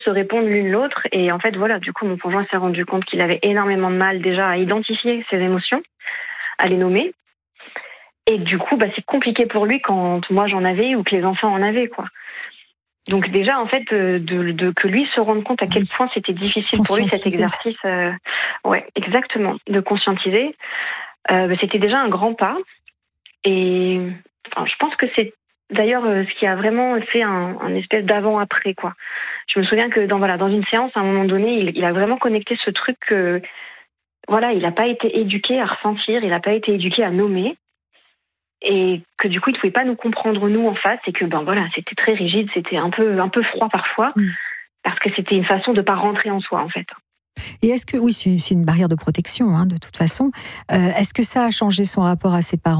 se répondent l'une l'autre. Et en fait, voilà, du coup, mon conjoint s'est rendu compte qu'il avait énormément de mal déjà à identifier ses émotions, à les nommer. Et du coup, c'est compliqué pour lui quand moi j'en avais ou que les enfants en avaient, quoi. Donc déjà, en fait, que lui se rende compte à quel point c'était difficile pour lui cet exercice. Ouais, exactement, de conscientiser. C'était déjà un grand pas. Et je pense que c'est d'ailleurs ce qui a vraiment fait un espèce d'avant-après, quoi. Je me souviens que dans une séance, à un moment donné, il a vraiment connecté ce truc que, voilà, il n'a pas été éduqué à ressentir, il n'a pas été éduqué à nommer. Et que du coup, il ne pouvait pas nous comprendre, nous, en face, et que, c'était très rigide, c'était un peu froid parfois, parce que c'était une façon de ne pas rentrer en soi, en fait. Et est-ce que, oui, c'est une barrière de protection, de toute façon, est-ce que ça a changé son rapport à ses parents ?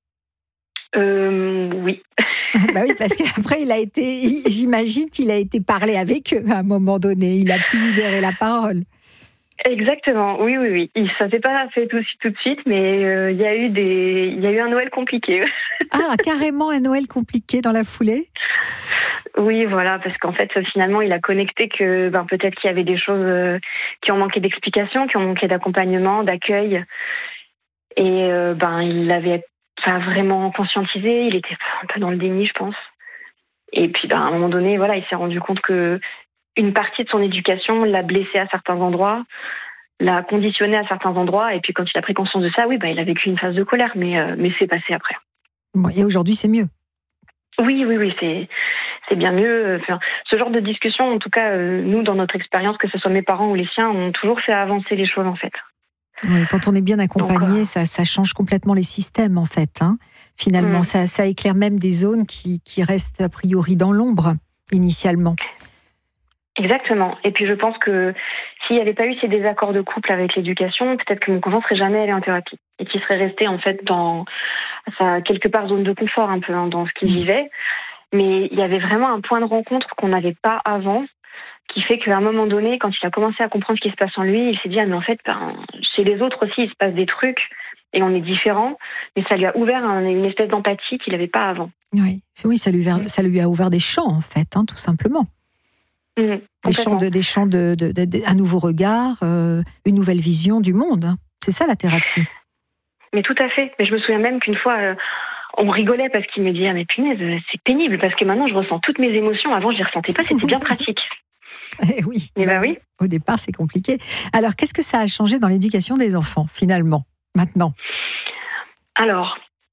Oui. Oui, parce qu'après, j'imagine qu'il a été parlé avec eux à un moment donné, il a pu libérer la parole. Exactement, oui. Ça s'est pas fait tout de suite, mais il y a eu un Noël compliqué. Ah, carrément un Noël compliqué dans la foulée ? Oui, voilà, parce qu'en fait, finalement, il a connecté que peut-être qu'il y avait des choses qui ont manqué d'explication, qui ont manqué d'accompagnement, d'accueil. Et il l'avait pas vraiment conscientisé, il était un peu dans le déni, je pense. Et puis, à un moment donné, voilà, il s'est rendu compte que une partie de son éducation l'a blessé à certains endroits, l'a conditionné à certains endroits, et puis quand il a pris conscience de ça, oui, il a vécu une phase de colère, mais c'est passé après. Bon, et aujourd'hui, c'est mieux. Oui, c'est bien mieux. Ce genre de discussion, en tout cas, nous, dans notre expérience, que ce soit mes parents ou les siens, ont toujours fait avancer les choses, en fait. Oui, quand on est bien accompagné, ça change complètement les systèmes, en fait. Finalement, ça éclaire même des zones qui restent a priori dans l'ombre, initialement. Exactement. Et puis je pense que s'il n'y avait pas eu ces désaccords de couple avec l'éducation, peut-être que mon conjoint ne serait jamais allé en thérapie et qu'il serait resté en fait dans sa quelque part zone de confort un peu dans ce qu'il vivait. Mais il y avait vraiment un point de rencontre qu'on n'avait pas avant, qui fait qu'à un moment donné, quand il a commencé à comprendre ce qui se passe en lui, il s'est dit mais en fait chez les autres aussi il se passe des trucs et on est différents, mais ça lui a ouvert une espèce d'empathie qu'il n'avait pas avant. Oui, ça lui a ouvert des champs en fait, tout simplement. Des champs un nouveau regard, une nouvelle vision du monde. C'est ça la thérapie. Mais tout à fait. Mais je me souviens même qu'une fois, on rigolait parce qu'il me disait mais punaise, c'est pénible parce que maintenant je ressens toutes mes émotions. Avant je les ressentais pas, c'était bien pratique. Oui. Oui. Au départ c'est compliqué. Alors qu'est-ce que ça a changé dans l'éducation des enfants finalement, maintenant ? Alors.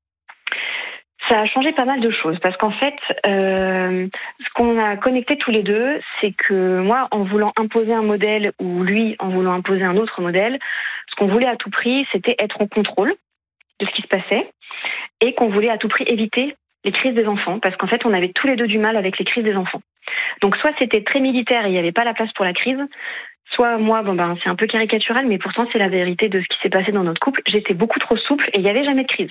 Ça a changé pas mal de choses parce qu'en fait, ce qu'on a connecté tous les deux, c'est que moi, en voulant imposer un modèle ou lui, en voulant imposer un autre modèle, ce qu'on voulait à tout prix, c'était être en contrôle de ce qui se passait et qu'on voulait à tout prix éviter les crises des enfants parce qu'en fait, on avait tous les deux du mal avec les crises des enfants. Donc soit c'était très militaire et il n'y avait pas la place pour la crise, soit moi, c'est un peu caricatural, mais pourtant c'est la vérité de ce qui s'est passé dans notre couple. J'étais beaucoup trop souple et il n'y avait jamais de crise.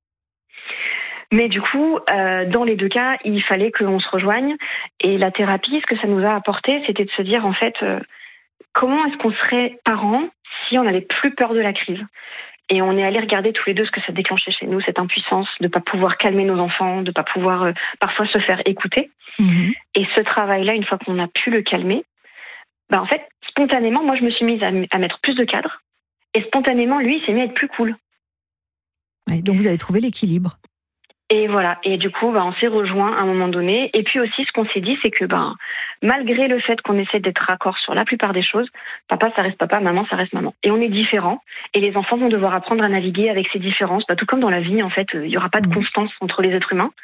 Mais du coup, dans les deux cas, il fallait qu'on se rejoigne. Et la thérapie, ce que ça nous a apporté, c'était de se dire, en fait, comment est-ce qu'on serait parents si on n'avait plus peur de la crise ? Et on est allé regarder tous les deux ce que ça déclenchait chez nous, cette impuissance de ne pas pouvoir calmer nos enfants, de ne pas pouvoir parfois se faire écouter. Et ce travail-là, une fois qu'on a pu le calmer, en fait, spontanément, moi, je me suis mise à mettre plus de cadres. Et spontanément, lui, il s'est mis à être plus cool. Ouais, donc vous avez trouvé l'équilibre. Et voilà. Et du coup, on s'est rejoints à un moment donné. Et puis aussi, ce qu'on s'est dit, c'est que malgré le fait qu'on essaie d'être raccord sur la plupart des choses, papa, ça reste papa, maman, ça reste maman. Et on est différents. Et les enfants vont devoir apprendre à naviguer avec ces différences. Tout comme dans la vie, en fait, il n'y aura pas de constance entre les êtres humains.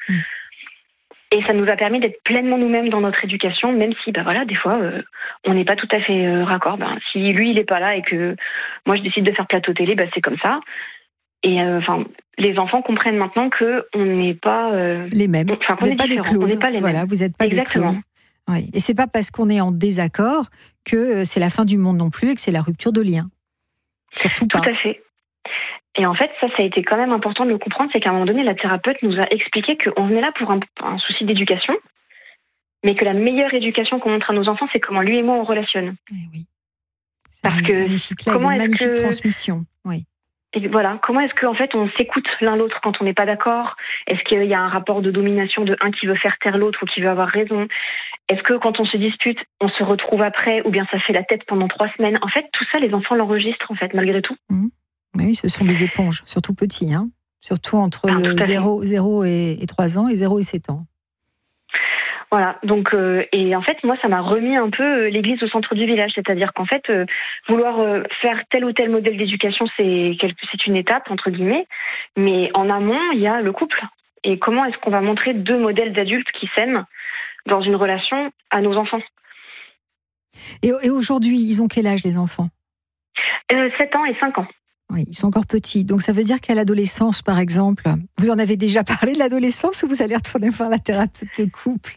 Et ça nous a permis d'être pleinement nous-mêmes dans notre éducation, même si, des fois, on n'est pas tout à fait raccord. Si lui, il n'est pas là et que moi, je décide de faire plateau télé, c'est comme ça. Et les enfants comprennent maintenant que on n'est pas les mêmes. Vous n'êtes pas des clones. On n'est pas les mêmes. Vous n'êtes pas Exactement. des clones. Oui. Et c'est pas parce qu'on est en désaccord que c'est la fin du monde non plus et que c'est la rupture de lien. Surtout pas. Tout à fait. Et en fait, ça a été quand même important de le comprendre, c'est qu'à un moment donné, la thérapeute nous a expliqué qu'on venait là pour un souci d'éducation, mais que la meilleure éducation qu'on montre à nos enfants, c'est comment lui et moi on relationne. Oui. Parce que magnifique transmission. Oui. Et voilà, comment est-ce qu'en fait on s'écoute l'un l'autre quand on n'est pas d'accord? Est-ce qu'il y a un rapport de domination de un qui veut faire taire l'autre ou qui veut avoir raison? Est-ce que quand on se dispute, on se retrouve après ou bien ça fait la tête pendant 3 semaines? En fait, tout ça, les enfants l'enregistrent en fait, malgré tout. Oui, ce sont des éponges, surtout petits, hein. Surtout entre 0 et 3 ans et 0 et 7 ans. Voilà, donc et en fait moi ça m'a remis un peu l'église au centre du village, c'est-à-dire qu'en fait vouloir faire tel ou tel modèle d'éducation c'est une étape entre guillemets, mais en amont il y a le couple et comment est-ce qu'on va montrer 2 modèles d'adultes qui s'aiment dans une relation à nos enfants. Et aujourd'hui ils ont quel âge les enfants? 7 ans et 5 ans. Oui, ils sont encore petits. Donc ça veut dire qu'à l'adolescence, par exemple, vous en avez déjà parlé de l'adolescence ou vous allez retourner voir la thérapeute de couple?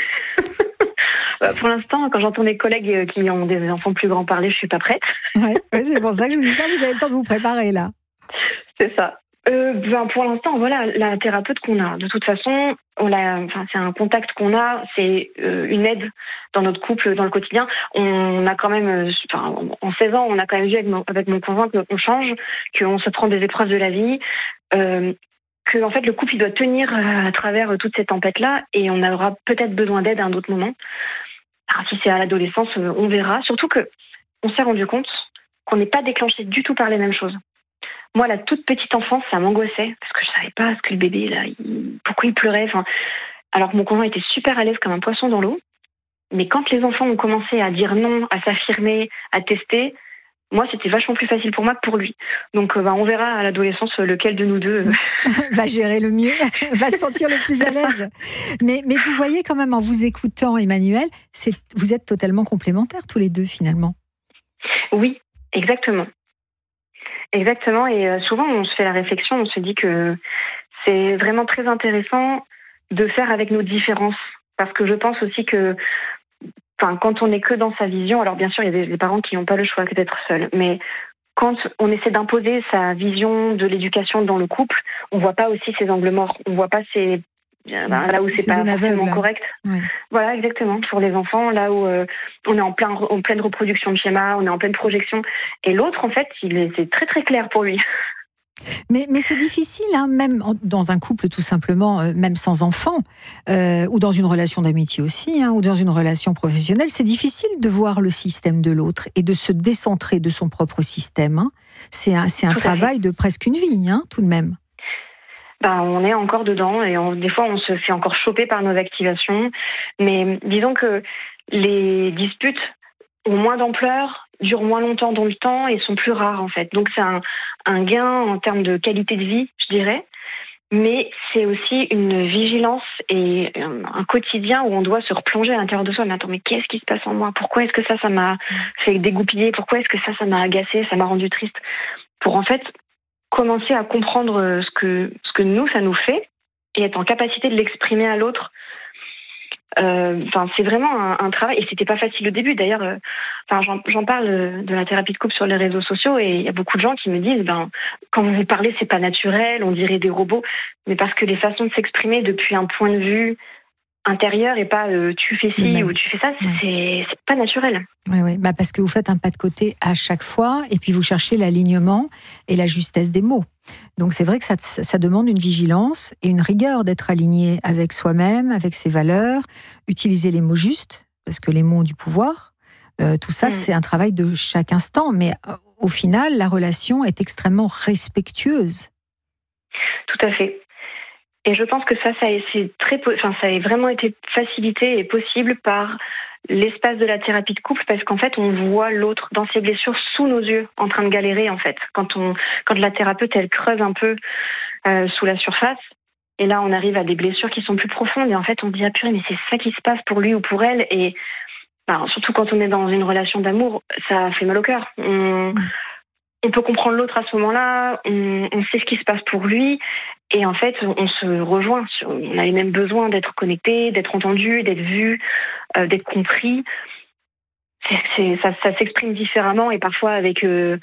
Pour l'instant, quand j'entends des collègues qui ont des enfants plus grands parler, je suis pas prête. Ouais, c'est pour ça que je vous dis ça, vous avez le temps de vous préparer là. C'est ça. Pour l'instant, voilà, la thérapeute qu'on a, de toute façon, c'est un contact qu'on a, c'est une aide dans notre couple, dans le quotidien. On a quand même, en 16 ans, on a quand même vu avec mon conjoint qu'on change, qu'on se prend des épreuves de la vie, que en fait le couple il doit tenir à travers toute cette tempête-là, et on aura peut-être besoin d'aide à un autre moment. Alors, si c'est à l'adolescence, on verra. Surtout que on s'est rendu compte qu'on n'est pas déclenché du tout par les mêmes choses. Moi, la toute petite enfance, ça m'angoissait parce que je savais pas ce que le bébé là, pourquoi il pleurait. Alors que mon conjoint était super à l'aise comme un poisson dans l'eau. Mais quand les enfants ont commencé à dire non, à s'affirmer, à tester, moi, c'était vachement plus facile pour moi que pour lui. Donc, on verra à l'adolescence lequel de nous deux va gérer le mieux, va se sentir le plus à l'aise. Mais vous voyez quand même en vous écoutant, Emmanuelle, vous êtes totalement complémentaires tous les deux finalement. Oui, exactement. Exactement, et souvent on se fait la réflexion, on se dit que c'est vraiment très intéressant de faire avec nos différences, parce que je pense aussi que quand on n'est que dans sa vision, alors bien sûr il y a des parents qui n'ont pas le choix que d'être seuls, mais quand on essaie d'imposer sa vision de l'éducation dans le couple, on voit pas aussi ses angles morts, on voit pas là où c'est pas forcément correct. Ouais. Voilà, exactement. Pour les enfants, là où on est en pleine reproduction de schéma, on est en pleine projection. Et l'autre, en fait, c'est très très clair pour lui. Mais c'est difficile, hein, même dans un couple tout simplement, même sans enfant, ou dans une relation d'amitié aussi, hein, ou dans une relation professionnelle, c'est difficile de voir le système de l'autre et de se décentrer de son propre système. Hein. C'est un travail de presque une vie, hein, tout de même. On est encore dedans et des fois on se fait encore choper par nos activations. Mais disons que les disputes ont moins d'ampleur, durent moins longtemps dans le temps et sont plus rares en fait. Donc c'est un gain en termes de qualité de vie, je dirais. Mais c'est aussi une vigilance et un quotidien où on doit se replonger à l'intérieur de soi. Mais attends, mais qu'est-ce qui se passe en moi? Pourquoi est-ce que ça m'a fait dégoupiller? Pourquoi est-ce que ça m'a agacé? Ça m'a rendu triste? Pour en fait commencer à comprendre ce que nous, ça nous fait et être en capacité de l'exprimer à l'autre. C'est vraiment un travail et c'était pas facile au début. D'ailleurs, j'en parle de la thérapie de couple sur les réseaux sociaux et il y a beaucoup de gens qui me disent quand vous parlez, c'est pas naturel, on dirait des robots. Mais parce que les façons de s'exprimer depuis un point de vue intérieur et pas tu fais ci ou tu fais ça, c'est pas naturel. Oui, parce que vous faites un pas de côté à chaque fois et puis vous cherchez l'alignement et la justesse des mots. Donc c'est vrai que ça demande une vigilance et une rigueur d'être aligné avec soi-même, avec ses valeurs, utiliser les mots justes, parce que les mots ont du pouvoir. Tout ça, c'est un travail de chaque instant, mais au final, la relation est extrêmement respectueuse. Tout à fait. Et je pense que ça a vraiment été facilité et possible par l'espace de la thérapie de couple, parce qu'en fait, on voit l'autre dans ses blessures sous nos yeux, en train de galérer, en fait. Quand la thérapeute, elle creuse un peu sous la surface, et là, on arrive à des blessures qui sont plus profondes, et en fait, on se dit, ah purée, mais c'est ça qui se passe pour lui ou pour elle, et surtout quand on est dans une relation d'amour, ça fait mal au cœur. On peut comprendre l'autre à ce moment-là, on sait ce qui se passe pour lui, et en fait, on se rejoint. On a les mêmes besoins d'être connecté, d'être entendu, d'être vu, d'être compris. Ça s'exprime différemment et parfois avec des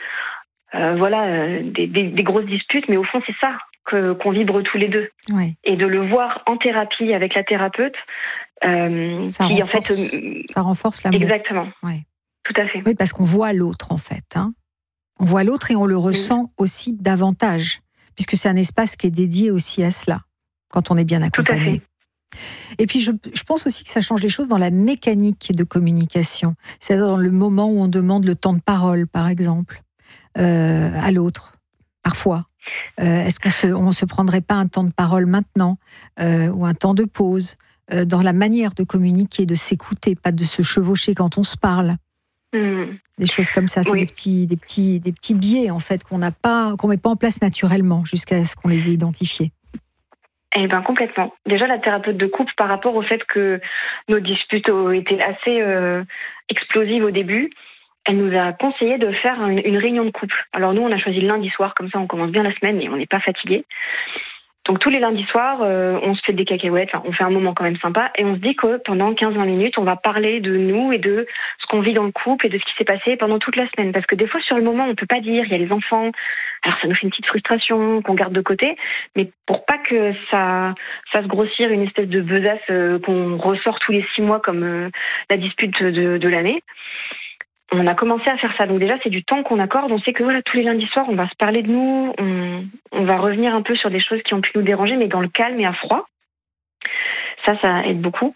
grosses disputes, mais au fond, c'est ça qu'on vibre tous les deux. Ouais. Et de le voir en thérapie avec la thérapeute, ça renforce l'amour. Exactement. Ouais. Tout à fait. Oui, parce qu'on voit l'autre, en fait, hein. On voit l'autre et on le ressent aussi davantage, puisque c'est un espace qui est dédié aussi à cela, quand on est bien accompagné. Tout à fait. Et puis, je pense aussi que ça change les choses dans la mécanique de communication. C'est-à-dire dans le moment où on demande le temps de parole, par exemple, à l'autre, parfois. Est-ce qu'on se prendrait pas un temps de parole maintenant, ou un temps de pause, dans la manière de communiquer, de s'écouter, pas de se chevaucher quand on se parle. Des choses comme ça, c'est des petits biais en fait qu'on met pas en place naturellement jusqu'à ce qu'on les ait identifiés. Eh bien, complètement. Déjà, la thérapeute de couple, par rapport au fait que nos disputes ont été assez explosives au début, elle nous a conseillé de faire une réunion de couple. Alors nous, on a choisi le lundi soir, comme ça on commence bien la semaine et on n'est pas fatigué. Donc tous les lundis soirs, on se fait des cacahuètes, on fait un moment quand même sympa, et on se dit que pendant 15-20 minutes, on va parler de nous et de ce qu'on vit dans le couple et de ce qui s'est passé pendant toute la semaine. Parce que des fois, sur le moment, on peut pas dire, il y a les enfants, alors ça nous fait une petite frustration qu'on garde de côté, mais pour pas que ça fasse grossir une espèce de besace qu'on ressort tous les 6 mois comme la dispute de l'année, on a commencé à faire ça. Donc déjà, c'est du temps qu'on accorde. On sait que voilà, tous les lundis soirs, on va se parler de nous, on va revenir un peu sur des choses qui ont pu nous déranger, mais dans le calme et à froid. Ça aide beaucoup.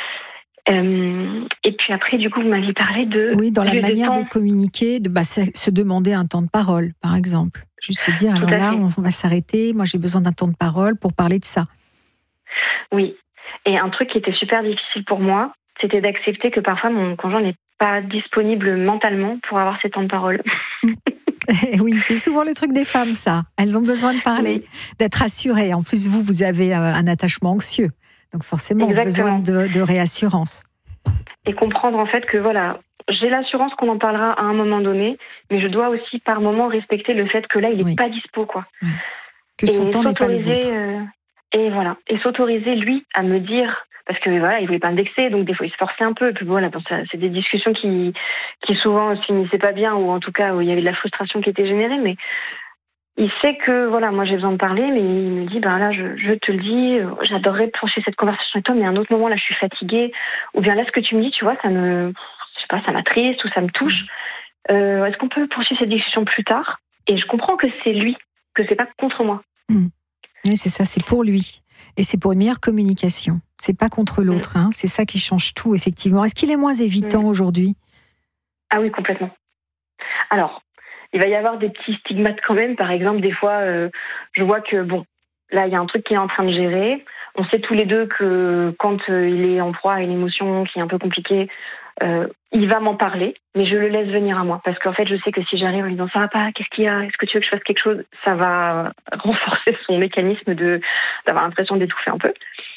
Et puis après, du coup, vous m'aviez parlé de... Oui, dans la manière de communiquer, se demander un temps de parole, par exemple. Juste se dire, alors là, on va s'arrêter, moi j'ai besoin d'un temps de parole pour parler de ça. Oui. Et un truc qui était super difficile pour moi, c'était d'accepter que parfois mon conjoint n'est pas disponible mentalement pour avoir ces temps de parole. Oui, c'est souvent le truc des femmes, ça. Elles ont besoin de parler, d'être rassurées. En plus, vous avez un attachement anxieux. Donc forcément, besoin de réassurance. Et comprendre en fait que voilà, j'ai l'assurance qu'on en parlera à un moment donné, mais je dois aussi par moment respecter le fait que là, il n'est pas dispo, quoi. Oui. Que son temps n'est pas le vôtre. Et voilà. Et s'autoriser, lui, à me dire... Parce que voilà, il voulait pas me vexer, donc des fois il se forçait un peu. Et puis voilà, c'est des discussions qui souvent se finissaient pas bien, ou en tout cas où il y avait de la frustration qui était générée. Mais il sait que voilà, moi j'ai besoin de parler, mais il me dit là, je te le dis, j'adorerais poursuivre cette conversation avec toi, mais à un autre moment là, je suis fatiguée. Ou bien là, ce que tu me dis, tu vois, ça m'attriste ou ça me touche. Est-ce qu'on peut poursuivre cette discussion plus tard? Et je comprends que c'est lui, que c'est pas contre moi. Oui, c'est ça, c'est pour lui. Et c'est pour une meilleure communication. C'est pas contre l'autre, hein. C'est ça qui change tout, effectivement. Est-ce qu'il est moins évitant aujourd'hui? Ah oui, complètement. Alors, il va y avoir des petits stigmates quand même. Par exemple, des fois, je vois que, là, il y a un truc qui est en train de gérer. On sait tous les deux que quand il est en proie à une émotion qui est un peu compliquée, il va m'en parler, mais je le laisse venir à moi. Parce qu'en fait, je sais que si j'arrive en lui disant « ça va pas, qu'est-ce qu'il y a? Est-ce que tu veux que je fasse quelque chose ?» Ça va renforcer son mécanisme d'avoir l'impression d'étouffer un peu.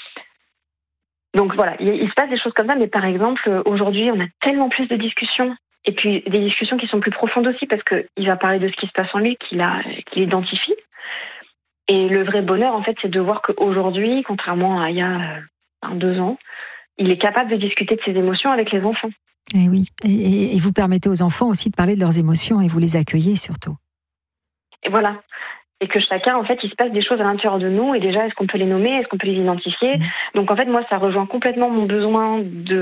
Donc voilà, il se passe des choses comme ça, mais par exemple, aujourd'hui, on a tellement plus de discussions, et puis des discussions qui sont plus profondes aussi, parce qu'il va parler de ce qui se passe en lui, qu'il identifie. Et le vrai bonheur, en fait, c'est de voir qu'aujourd'hui, contrairement à il y a 2 ans, il est capable de discuter de ses émotions avec les enfants. Et oui, et vous permettez aux enfants aussi de parler de leurs émotions, et vous les accueillez surtout. Et voilà. Et que chacun, en fait, il se passe des choses à l'intérieur de nous, et déjà, est-ce qu'on peut les nommer, est-ce qu'on peut les identifier? Donc, en fait, moi, ça rejoint complètement mon besoin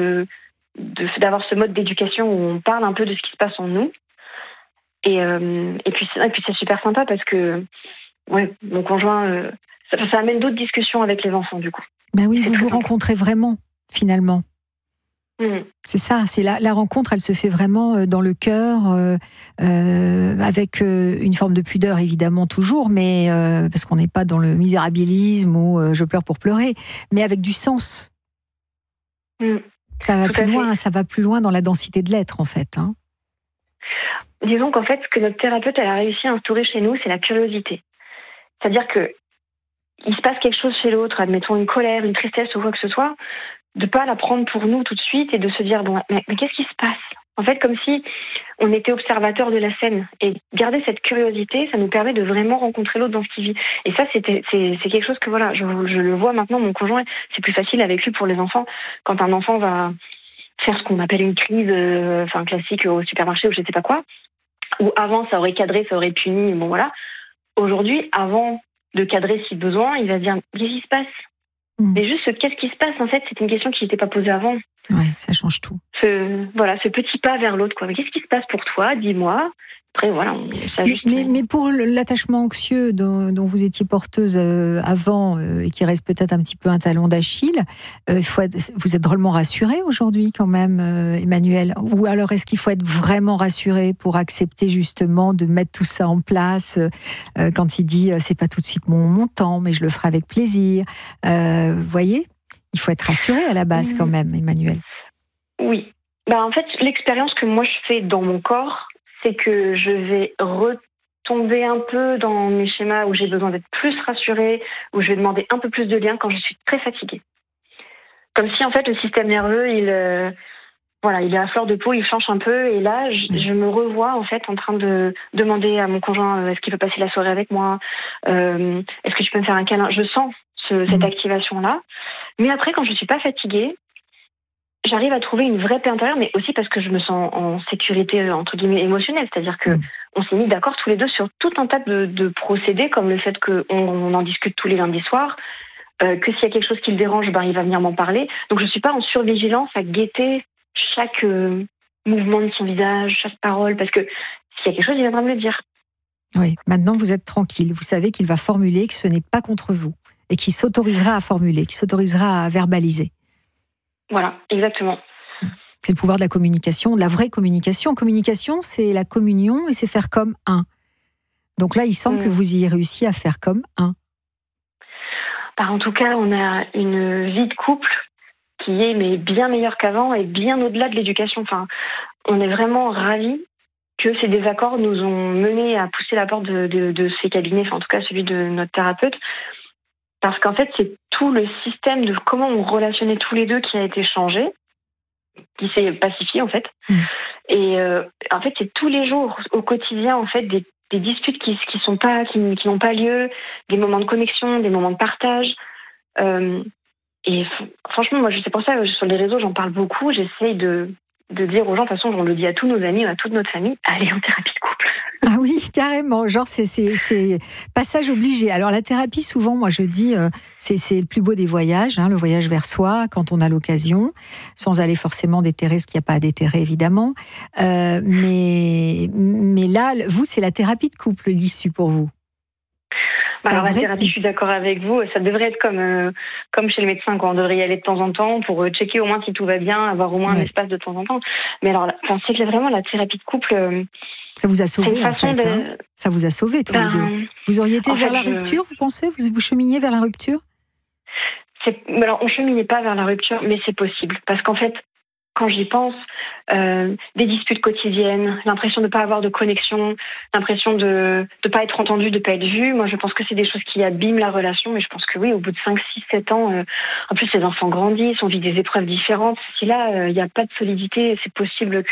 d'avoir ce mode d'éducation où on parle un peu de ce qui se passe en nous. Et puis c'est super sympa parce que, mon conjoint, ça amène d'autres discussions avec les enfants, du coup. Ben oui, vous vous rencontrez vraiment, finalement. C'est ça, c'est la rencontre, elle se fait vraiment dans le cœur, avec une forme de pudeur évidemment toujours, mais parce qu'on n'est pas dans le misérabilisme ou je pleure pour pleurer, mais avec du sens. Ça va plus loin, ça va plus loin dans la densité de l'être en fait. Hein. Disons qu'en fait, ce que notre thérapeute elle a réussi à instaurer chez nous, c'est la curiosité. C'est-à-dire que il se passe quelque chose chez l'autre, admettons une colère, une tristesse ou quoi que ce soit, de pas la prendre pour nous tout de suite et de se dire mais qu'est-ce qui se passe? En fait, comme si on était observateur de la scène. Et garder cette curiosité, ça nous permet de vraiment rencontrer l'autre dans ce qu'il vit. Et ça, c'est quelque chose que voilà, je le vois maintenant, mon conjoint, c'est plus facile avec lui pour les enfants. Quand un enfant va faire ce qu'on appelle une crise, classique au supermarché ou je sais pas quoi, ou avant ça aurait cadré, ça aurait puni, bon voilà. Aujourd'hui, avant de cadrer si besoin, il va se dire qu'est-ce qui se passe? Mais juste qu'est-ce qui se passe, en fait, c'est une question qui n'était pas posée avant. Ouais, ça change tout. Ce petit pas vers l'autre, quoi. Mais qu'est-ce qui se passe pour toi? Dis-moi. Après, voilà, on s'ajuste. Mais pour l'attachement anxieux dont vous étiez porteuse avant et qui reste peut-être un petit peu un talon d'Achille, vous êtes drôlement rassurée aujourd'hui quand même, Emmanuel. Ou alors est-ce qu'il faut être vraiment rassuré pour accepter justement de mettre tout ça en place quand il dit c'est pas tout de suite mon temps, mais je le ferai avec plaisir. Vous voyez, il faut être rassuré à la base quand même, Emmanuel. Oui. En fait, l'expérience que moi je fais dans mon corps, c'est que je vais retomber un peu dans mes schémas où j'ai besoin d'être plus rassurée, où je vais demander un peu plus de lien quand je suis très fatiguée. Comme si en fait le système nerveux, il est à fleur de peau, il change un peu. Et là, je me revois en fait en train de demander à mon conjoint est-ce qu'il peut passer la soirée avec moi, est-ce que tu peux me faire un câlin. Je sens cette activation-là. Mais après, quand je suis pas fatiguée, j'arrive à trouver une vraie paix intérieure, mais aussi parce que je me sens en sécurité, entre guillemets, émotionnelle. C'est-à-dire que on s'est mis d'accord tous les deux sur tout un tas de procédés, comme le fait qu'on en discute tous les lundis soirs, que s'il y a quelque chose qui le dérange, il va venir m'en parler. Donc je suis pas en survigilance à guetter chaque mouvement de son visage, chaque parole, parce que s'il y a quelque chose, il viendra me le dire. Oui, maintenant vous êtes tranquille. Vous savez qu'il va formuler, que ce n'est pas contre vous, et qu'il s'autorisera à formuler, qu'il s'autorisera à verbaliser. Voilà, exactement. C'est le pouvoir de la communication, de la vraie communication. Communication, c'est la communion et c'est faire comme un. Donc là, il semble que vous ayez réussi à faire comme un. En tout cas, on a une vie de couple qui est bien meilleure qu'avant et bien au-delà de l'éducation. Enfin, on est vraiment ravis que ces désaccords nous ont menés à pousser la porte de ces cabinets, en tout cas celui de notre thérapeute, parce qu'en fait, c'est tout le système de comment on relationnait tous les deux qui a été changé, qui s'est pacifié en fait. Et en fait, c'est tous les jours, au quotidien, en fait, des disputes qui n'ont pas lieu, des moments de connexion, des moments de partage. Et franchement, moi, c'est pour ça que sur les réseaux, j'en parle beaucoup. J'essaye de dire aux gens, de toute façon, on le dit à tous nos amis, à toute notre famille, allez en thérapie de couple. Ah oui, carrément. Genre, c'est passage obligé. Alors, la thérapie, souvent, moi, je dis, c'est le plus beau des voyages, le voyage vers soi, quand on a l'occasion, sans aller forcément déterrer ce qu'il n'y a pas à déterrer, évidemment. Mais là, vous, c'est la thérapie de couple, l'issue pour vous. Alors, la thérapie, je suis d'accord avec vous. Ça devrait être comme chez le médecin, quoi. On devrait y aller de temps en temps pour checker au moins si tout va bien, avoir au moins un espace de temps en temps. Mais alors, c'est vraiment la thérapie de couple. Ça vous a sauvé, en fait. Ça vous a sauvé, tous les deux. Vous auriez été vers la rupture, vous pensez ? Vous cheminiez vers la rupture ? Alors, on cheminait pas vers la rupture, mais c'est possible. Parce qu'en fait, quand j'y pense, des disputes quotidiennes, l'impression de ne pas avoir de connexion, l'impression de ne pas être entendu, de ne pas être vu, moi je pense que c'est des choses qui abîment la relation, mais je pense que oui, au bout de 5, 6, 7 ans, en plus les enfants grandissent, on vit des épreuves différentes, si là il n'y a pas de solidité, c'est possible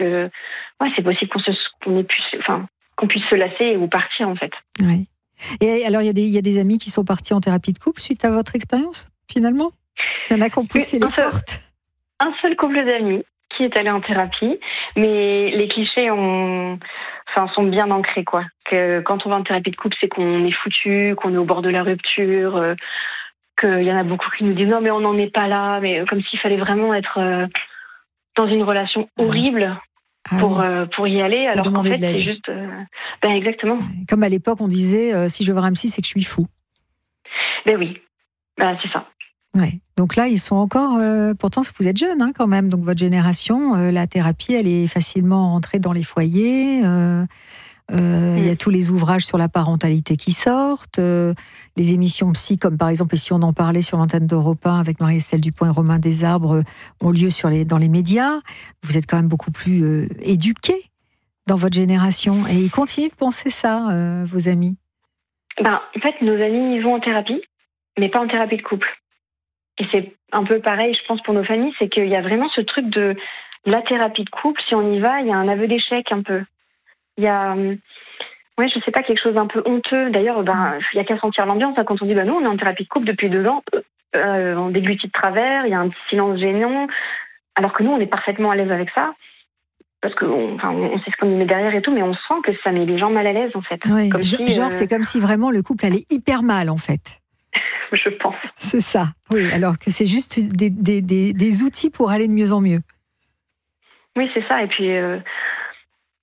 qu'on puisse se lasser ou partir en fait. Oui. Et alors il y a des amis qui sont partis en thérapie de couple suite à votre expérience, finalement ? Il y en a qui ont poussé les portes ? Un seul couple d'amis qui est allé en thérapie, mais les clichés sont bien ancrés, quoi. Que quand on va en thérapie de couple, c'est qu'on est foutu, qu'on est au bord de la rupture, qu'il y en a beaucoup qui nous disent non mais on n'en est pas là, mais comme s'il fallait vraiment être dans une relation horrible pour y aller, alors qu'en fait c'est juste exactement. Comme à l'époque on disait si je veux Ramsey c'est que je suis fou. Oui, c'est ça. Ouais. Donc là, ils sont encore... pourtant, vous êtes jeune quand même, donc votre génération, la thérapie, elle est facilement entrée dans les foyers. Il y a tous les ouvrages sur la parentalité qui sortent, les émissions psy, comme par exemple, et si on en parlait sur l'antenne d'Europe 1 avec Marie-Estelle Dupont et Romain Desarbres, ont lieu dans les médias. Vous êtes quand même beaucoup plus éduqués dans votre génération. Et ils continuent de penser ça, vos amis. En fait, nos amis, ils vont en thérapie, mais pas en thérapie de couple. Et c'est un peu pareil, je pense, pour nos familles, c'est qu'il y a vraiment ce truc de la thérapie de couple. Si on y va, il y a un aveu d'échec un peu. Il y a, je sais pas, quelque chose d'un peu honteux. D'ailleurs, il y a qu'à sentir l'ambiance quand on dit, nous, on est en thérapie de couple depuis 2 ans, on déglutit de travers, il y a un petit silence gênant, alors que nous, on est parfaitement à l'aise avec ça. Parce qu'on sait ce qu'on y met derrière et tout, mais on sent que ça met les gens mal à l'aise, en fait. Oui, c'est comme si vraiment le couple allait hyper mal, en fait. Je pense. C'est ça, oui, alors que c'est juste des outils pour aller de mieux en mieux. Oui, c'est ça, et puis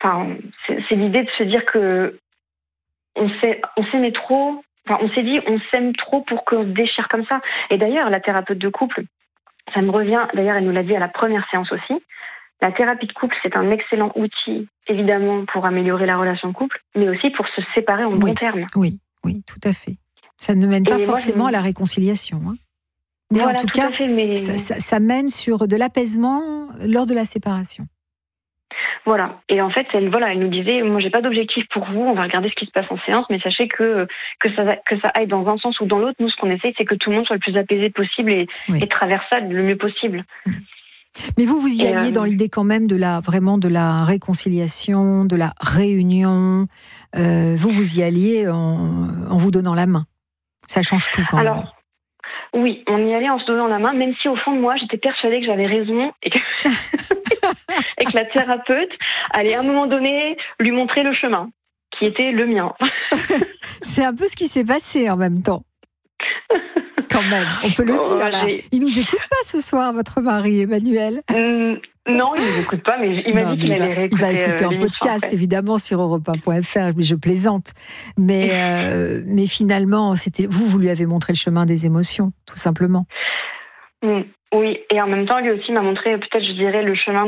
enfin, c'est l'idée de se dire que on s'aimait trop. Enfin, on s'est dit, on s'aime trop pour qu'on se déchire comme ça. Et d'ailleurs, la thérapeute de couple, ça me revient. D'ailleurs, elle nous l'a dit à la première séance aussi. La thérapie de couple, c'est un excellent outil, évidemment, pour améliorer la relation de couple, mais aussi pour se séparer en bons termes. Oui, tout à fait. Ça ne mène pas forcément à la réconciliation. Hein. Mais voilà, en tout cas, ça mène sur de l'apaisement lors de la séparation. Voilà. Et en fait, elle nous disait, moi, j'ai pas d'objectif pour vous. On va regarder ce qui se passe en séance, mais sachez que ça aille dans un sens ou dans l'autre. Nous, ce qu'on essaye, c'est que tout le monde soit le plus apaisé possible et traverse ça le mieux possible. Mais vous y alliez dans l'idée quand même de la réconciliation, de la réunion. Vous y alliez en vous donnant la main. Ça change tout quand même. Oui, on y allait en se donnant la main, même si au fond de moi, j'étais persuadée que j'avais raison et que, et que la thérapeute allait à un moment donné lui montrer le chemin, qui était le mien. C'est un peu ce qui s'est passé en même temps. Quand même, on peut le dire là. Il nous écoute pas ce soir, votre mari, Emmanuel. Non, il ne nous écoute pas, mais il m'a dit qu'il allait réécouter. Il va écouter en podcast, évidemment, sur europe1.fr, mais je plaisante. Mais finalement, vous lui avez montré le chemin des émotions, tout simplement. Oui, et en même temps, lui aussi m'a montré, peut-être, je dirais, le chemin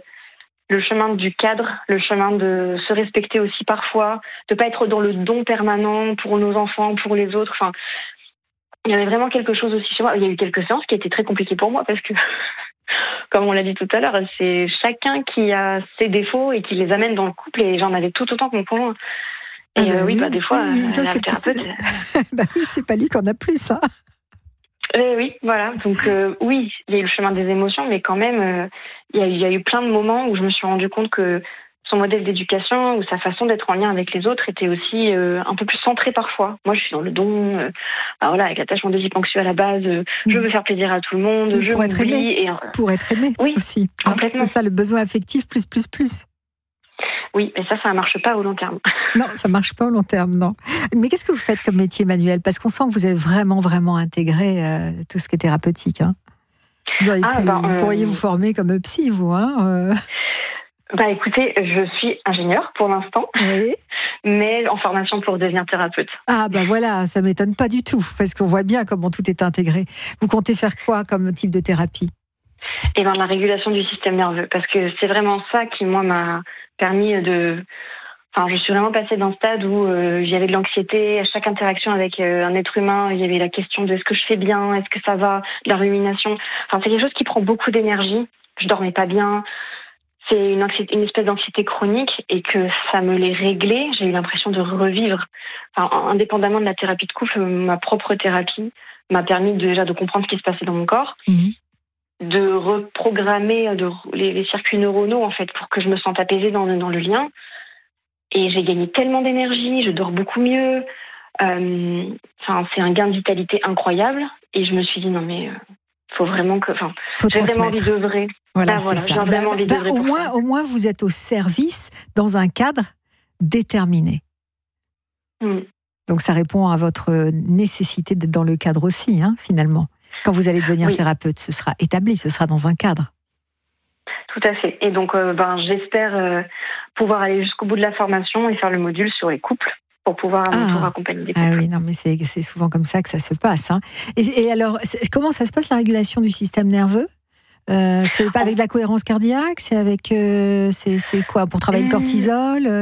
du cadre, le chemin de se respecter aussi parfois, de ne pas être dans le don permanent pour nos enfants, pour les autres. Enfin, il y avait vraiment quelque chose aussi chez moi. Il y a eu quelques séances qui étaient très compliquées pour moi parce que, comme on l'a dit tout à l'heure, c'est chacun qui a ses défauts et qui les amène dans le couple, et j'en avais tout autant que mon conjoint. Et des fois, ça, la thérapeute... c'est pas lui qu'on a plus, ça. Oui, voilà. Donc oui, il y a eu le chemin des émotions, mais quand même, il y a eu plein de moments où je me suis rendu compte que son modèle d'éducation ou sa façon d'être en lien avec les autres était aussi un peu plus centré parfois. Moi, je suis dans le don, avec l'attachement des hypanxieux à la base, je veux faire plaisir à tout le monde, je m'oublie. Pour être aimé aussi. Complètement. C'est ça, le besoin affectif plus. Oui, mais ça marche pas au long terme. Non, ça marche pas au long terme, non. Mais qu'est-ce que vous faites comme métier, Emmanuel ? Parce qu'on sent que vous avez vraiment intégré tout ce qui est thérapeutique. Hein. Vous pourriez vous former comme psy, vous. Écoutez, je suis ingénieure pour l'instant, mais en formation pour devenir thérapeute. Voilà, ça m'étonne pas du tout, parce qu'on voit bien comment tout est intégré. Vous comptez faire quoi comme type de thérapie ? La régulation du système nerveux, parce que c'est vraiment ça qui, moi, m'a permis de... je suis vraiment passée d'un stade où j'avais de l'anxiété. À chaque interaction avec un être humain, il y avait la question de est-ce que je fais bien, est-ce que ça va, de la rumination. C'est quelque chose qui prend beaucoup d'énergie. Je dormais pas bien. C'est une espèce d'anxiété chronique, et que ça me l'est réglé. J'ai eu l'impression de revivre. Indépendamment de la thérapie de couple, ma propre thérapie m'a permis déjà de comprendre ce qui se passait dans mon corps, de reprogrammer les circuits neuronaux, en fait, pour que je me sente apaisée dans le lien. Et j'ai gagné tellement d'énergie, je dors beaucoup mieux. C'est un gain de vitalité incroyable. Et je me suis dit, non mais... faut vraiment que... j'ai vraiment envie d'œuvrer. Voilà, c'est ça. J'ai vraiment envie d'œuvrer pour ça. Au moins, vous êtes au service dans un cadre déterminé. Donc, ça répond à votre nécessité d'être dans le cadre aussi, finalement. Quand vous allez devenir thérapeute, ce sera établi, ce sera dans un cadre. Tout à fait. Et donc, j'espère pouvoir aller jusqu'au bout de la formation et faire le module sur les couples, pour pouvoir à mon tour accompagner des couples. Oui, non, mais c'est souvent comme ça que ça se passe. Et alors, comment ça se passe, la régulation du système nerveux ? C'est pas avec de la cohérence cardiaque ? C'est avec... c'est quoi ? Pour travailler le cortisol ?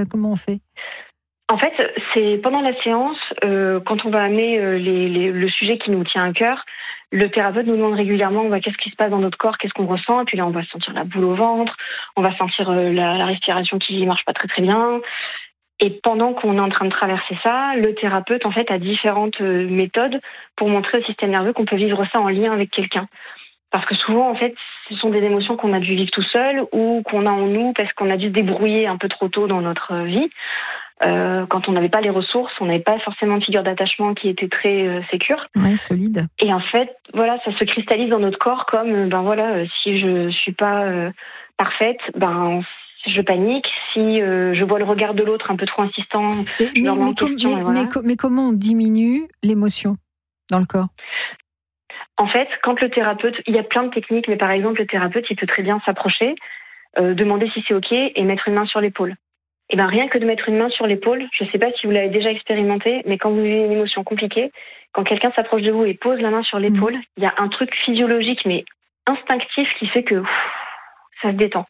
Comment on fait ? En fait, c'est pendant la séance, quand on va amener le sujet qui nous tient à cœur, le thérapeute nous demande régulièrement qu'est-ce qui se passe dans notre corps, qu'est-ce qu'on ressent, et puis là, on va sentir la boule au ventre, on va sentir la respiration qui marche pas très très bien. Et pendant qu'on est en train de traverser ça, le thérapeute, en fait, a différentes méthodes pour montrer au système nerveux qu'on peut vivre ça en lien avec quelqu'un. Parce que souvent, en fait, ce sont des émotions qu'on a dû vivre tout seul ou qu'on a en nous parce qu'on a dû se débrouiller un peu trop tôt dans notre vie. Quand on n'avait pas les ressources, on n'avait pas forcément une figure d'attachement qui était très sécure. Oui, solide. Et en fait, ça se cristallise dans notre corps comme, si je suis pas parfaite, je panique. Si je vois le regard de l'autre un peu trop insistant, je me remets en question. Mais comment on diminue l'émotion dans le corps ? En fait, quand le thérapeute, il y a plein de techniques, mais par exemple, le thérapeute, il peut très bien s'approcher, demander si c'est OK et mettre une main sur l'épaule. Et ben rien que de mettre une main sur l'épaule, je ne sais pas si vous l'avez déjà expérimenté, mais quand vous vivez une émotion compliquée, quand quelqu'un s'approche de vous et pose la main sur l'épaule, il y a un truc physiologique mais instinctif qui fait que ça se détend.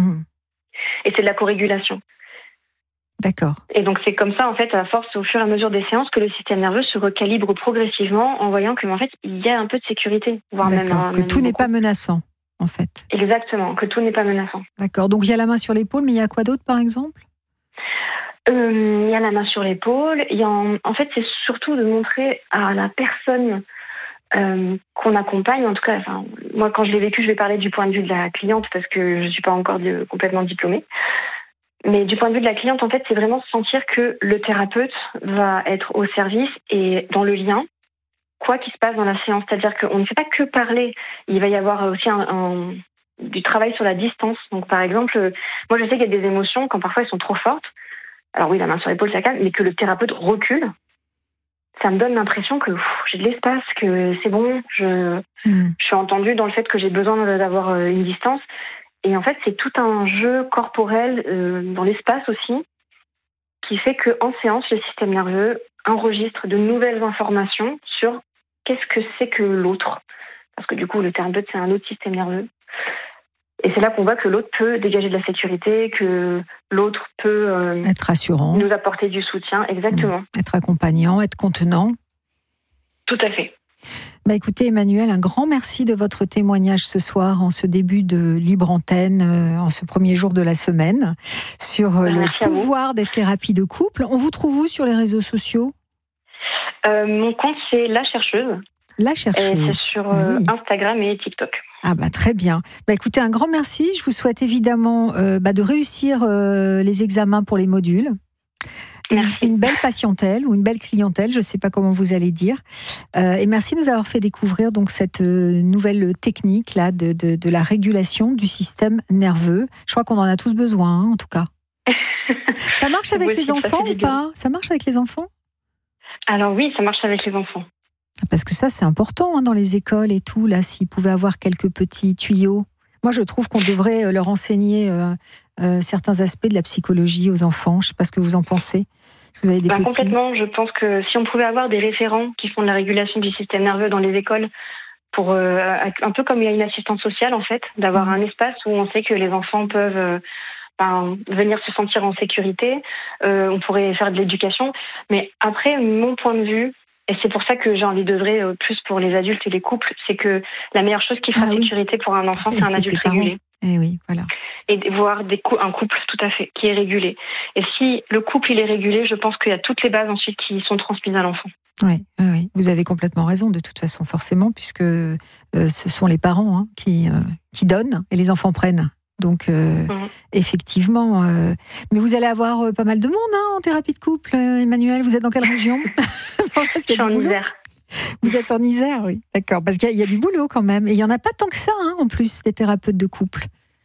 Et c'est de la corrégulation. D'accord. Et donc c'est comme ça, en fait, à force, au fur et à mesure des séances, que le système nerveux se recalibre progressivement en voyant que, en fait, il y a un peu de sécurité, voire même que tout n'est pas menaçant, en fait. Exactement, que tout n'est pas menaçant. D'accord. Donc il y a la main sur l'épaule, mais il y a quoi d'autre, par exemple ? Il y a la main sur l'épaule. En fait, c'est surtout de montrer à la personne qu'on accompagne. En tout cas, moi, quand je l'ai vécu, je vais parler du point de vue de la cliente parce que je ne suis pas encore complètement diplômée. Mais du point de vue de la cliente, en fait, c'est vraiment sentir que le thérapeute va être au service et dans le lien, quoi qu'il se passe dans la séance. C'est-à-dire qu'on ne fait pas que parler. Il va y avoir aussi du travail sur la distance. Donc, par exemple, moi, je sais qu'il y a des émotions, quand parfois elles sont trop fortes, alors oui, la main sur l'épaule, ça calme, mais que le thérapeute recule, ça me donne l'impression que j'ai de l'espace, que c'est bon, je suis entendue dans le fait que j'ai besoin d'avoir une distance. Et en fait, c'est tout un jeu corporel dans l'espace aussi, qui fait qu'en séance, le système nerveux enregistre de nouvelles informations sur qu'est-ce que c'est que l'autre. Parce que du coup, le thérapeute, c'est un autre système nerveux. Et c'est là qu'on voit que l'autre peut dégager de la sécurité, que l'autre peut être rassurant, nous apporter du soutien, exactement. Être accompagnant, être contenant. Tout à fait. Écoutez, Emmanuelle, un grand merci de votre témoignage ce soir, en ce début de Libre Antenne, en ce premier jour de la semaine, sur le pouvoir des thérapies de couple. On vous trouve où sur les réseaux sociaux ? Mon compte, c'est La Chercheuse. La Chercheuse. Et c'est sur Instagram et TikTok. Très bien. Écoutez, un grand merci. Je vous souhaite évidemment de réussir les examens pour les modules. Une belle patientèle ou une belle clientèle, je ne sais pas comment vous allez dire. Et merci de nous avoir fait découvrir donc cette nouvelle technique là de la régulation du système nerveux. Je crois qu'on en a tous besoin, en tout cas. Ça marche avec les enfants ou pas ? Ça marche avec les enfants ? Alors oui, ça marche avec les enfants. Parce que ça, c'est important dans les écoles et tout, là, s'ils pouvaient avoir quelques petits tuyaux. Moi, je trouve qu'on devrait leur enseigner certains aspects de la psychologie aux enfants. Je ne sais pas ce que vous en pensez. Est-ce que vous avez des petits... Complètement. Je pense que si on pouvait avoir des référents qui font de la régulation du système nerveux dans les écoles, pour un peu comme il y a une assistante sociale, en fait, d'avoir un espace où on sait que les enfants peuvent venir se sentir en sécurité. On pourrait faire de l'éducation. Mais après, mon point de vue, et c'est pour ça que j'ai envie d'œuvrer plus pour les adultes et les couples, c'est que la meilleure chose qui fera sécurité pour un enfant, c'est un adulte régulé. Et oui, voilà. Et voir un couple, tout à fait, qui est régulé. Et si le couple il est régulé, je pense qu'il y a toutes les bases ensuite qui sont transmises à l'enfant. Oui, vous avez complètement raison de toute façon, forcément, puisque ce sont les parents qui donnent et les enfants prennent. Donc, effectivement. Mais vous allez avoir pas mal de monde en thérapie de couple, Emmanuelle. Vous êtes dans quelle région ? Je suis en Isère. Vous êtes en Isère, oui. D'accord. Parce qu'il y a du boulot quand même. Et il n'y en a pas tant que ça, en plus, des thérapeutes de couple.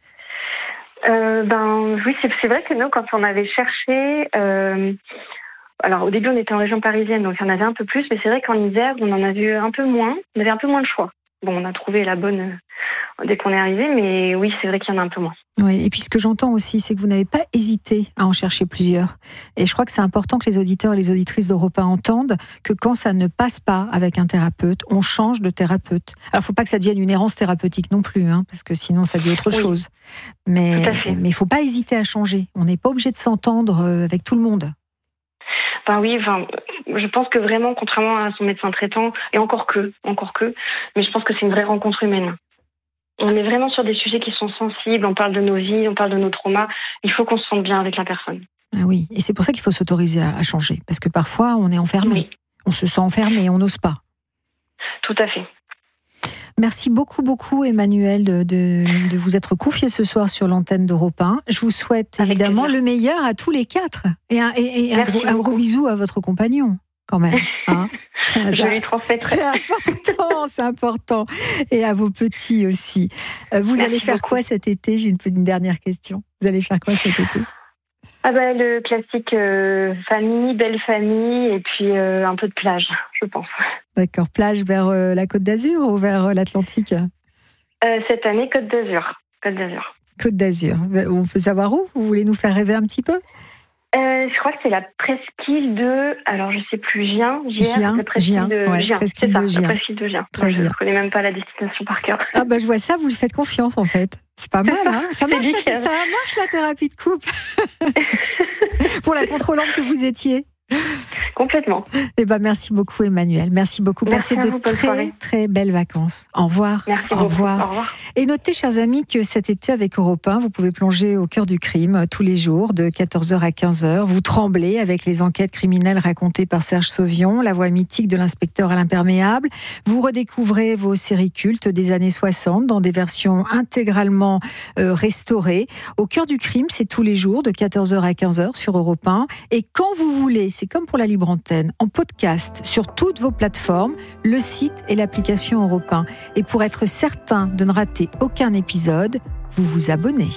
Oui, c'est vrai que nous, quand on avait cherché... alors, au début, on était en région parisienne, donc il y en avait un peu plus. Mais c'est vrai qu'en Isère, on en a vu un peu moins. On avait un peu moins de choix. Bon, on a trouvé la bonne dès qu'on est arrivé, mais oui, c'est vrai qu'il y en a un peu moins. Oui, et puis ce que j'entends aussi, c'est que vous n'avez pas hésité à en chercher plusieurs. Et je crois que c'est important que les auditeurs et les auditrices d'Europe 1 entendent que quand ça ne passe pas avec un thérapeute, on change de thérapeute. Alors, il ne faut pas que ça devienne une errance thérapeutique non plus, parce que sinon, ça dit autre chose. Mais il ne faut pas hésiter à changer. On n'est pas obligé de s'entendre avec tout le monde. Oui, je pense que vraiment, contrairement à son médecin traitant, et encore que, mais je pense que c'est une vraie rencontre humaine. On est vraiment sur des sujets qui sont sensibles, on parle de nos vies, on parle de nos traumas, il faut qu'on se sente bien avec la personne. Ah oui, et c'est pour ça qu'il faut s'autoriser à changer, parce que parfois on est enfermé, on se sent enfermé, on n'ose pas. Tout à fait. Merci beaucoup Emmanuelle de vous être confiée ce soir sur l'antenne d'Europe 1. Je vous souhaite évidemment le meilleur à tous les quatre, et un gros bisou à votre compagnon quand même. Je lui transmettrai. C'est important. Et à vos petits aussi. Vous allez faire quoi cet été ? J'ai une dernière question. Vous allez faire quoi cet été ? Le classique famille, belle famille, et puis un peu de plage, je pense. D'accord. Plage vers la Côte d'Azur ou vers l'Atlantique ? Cette année, Côte d'Azur. Côte d'Azur. On peut savoir où ? Vous voulez nous faire rêver un petit peu ? Je crois que c'est la presqu'île de... Alors, je sais plus, Gien, la presqu'île de Gien. C'est ça, la presqu'île de Gien. Je ne connais même pas la destination par cœur. Ah bah, je vois ça, vous lui faites confiance, en fait. C'est pas mal, hein. Ça marche la thérapie de couple. Pour la contrôlante que vous étiez. Complètement. Eh ben, merci beaucoup, Emmanuelle. Merci beaucoup. Passez de très, très belles vacances. Au revoir. Merci beaucoup. Au revoir. Et notez, chers amis, que cet été, avec Europe 1, vous pouvez plonger au cœur du crime tous les jours, de 14h à 15h. Vous tremblez avec les enquêtes criminelles racontées par Serge Sauvion, la voix mythique de l'inspecteur à l'imperméable. Vous redécouvrez vos séries cultes des années 60 dans des versions intégralement restaurées. Au cœur du crime, c'est tous les jours, de 14h à 15h sur Europe 1. Et quand vous voulez, c'est comme pour la libre antenne, en podcast sur toutes vos plateformes, le site et l'application Europe 1. Et pour être certain de ne rater aucun épisode, vous vous abonnez.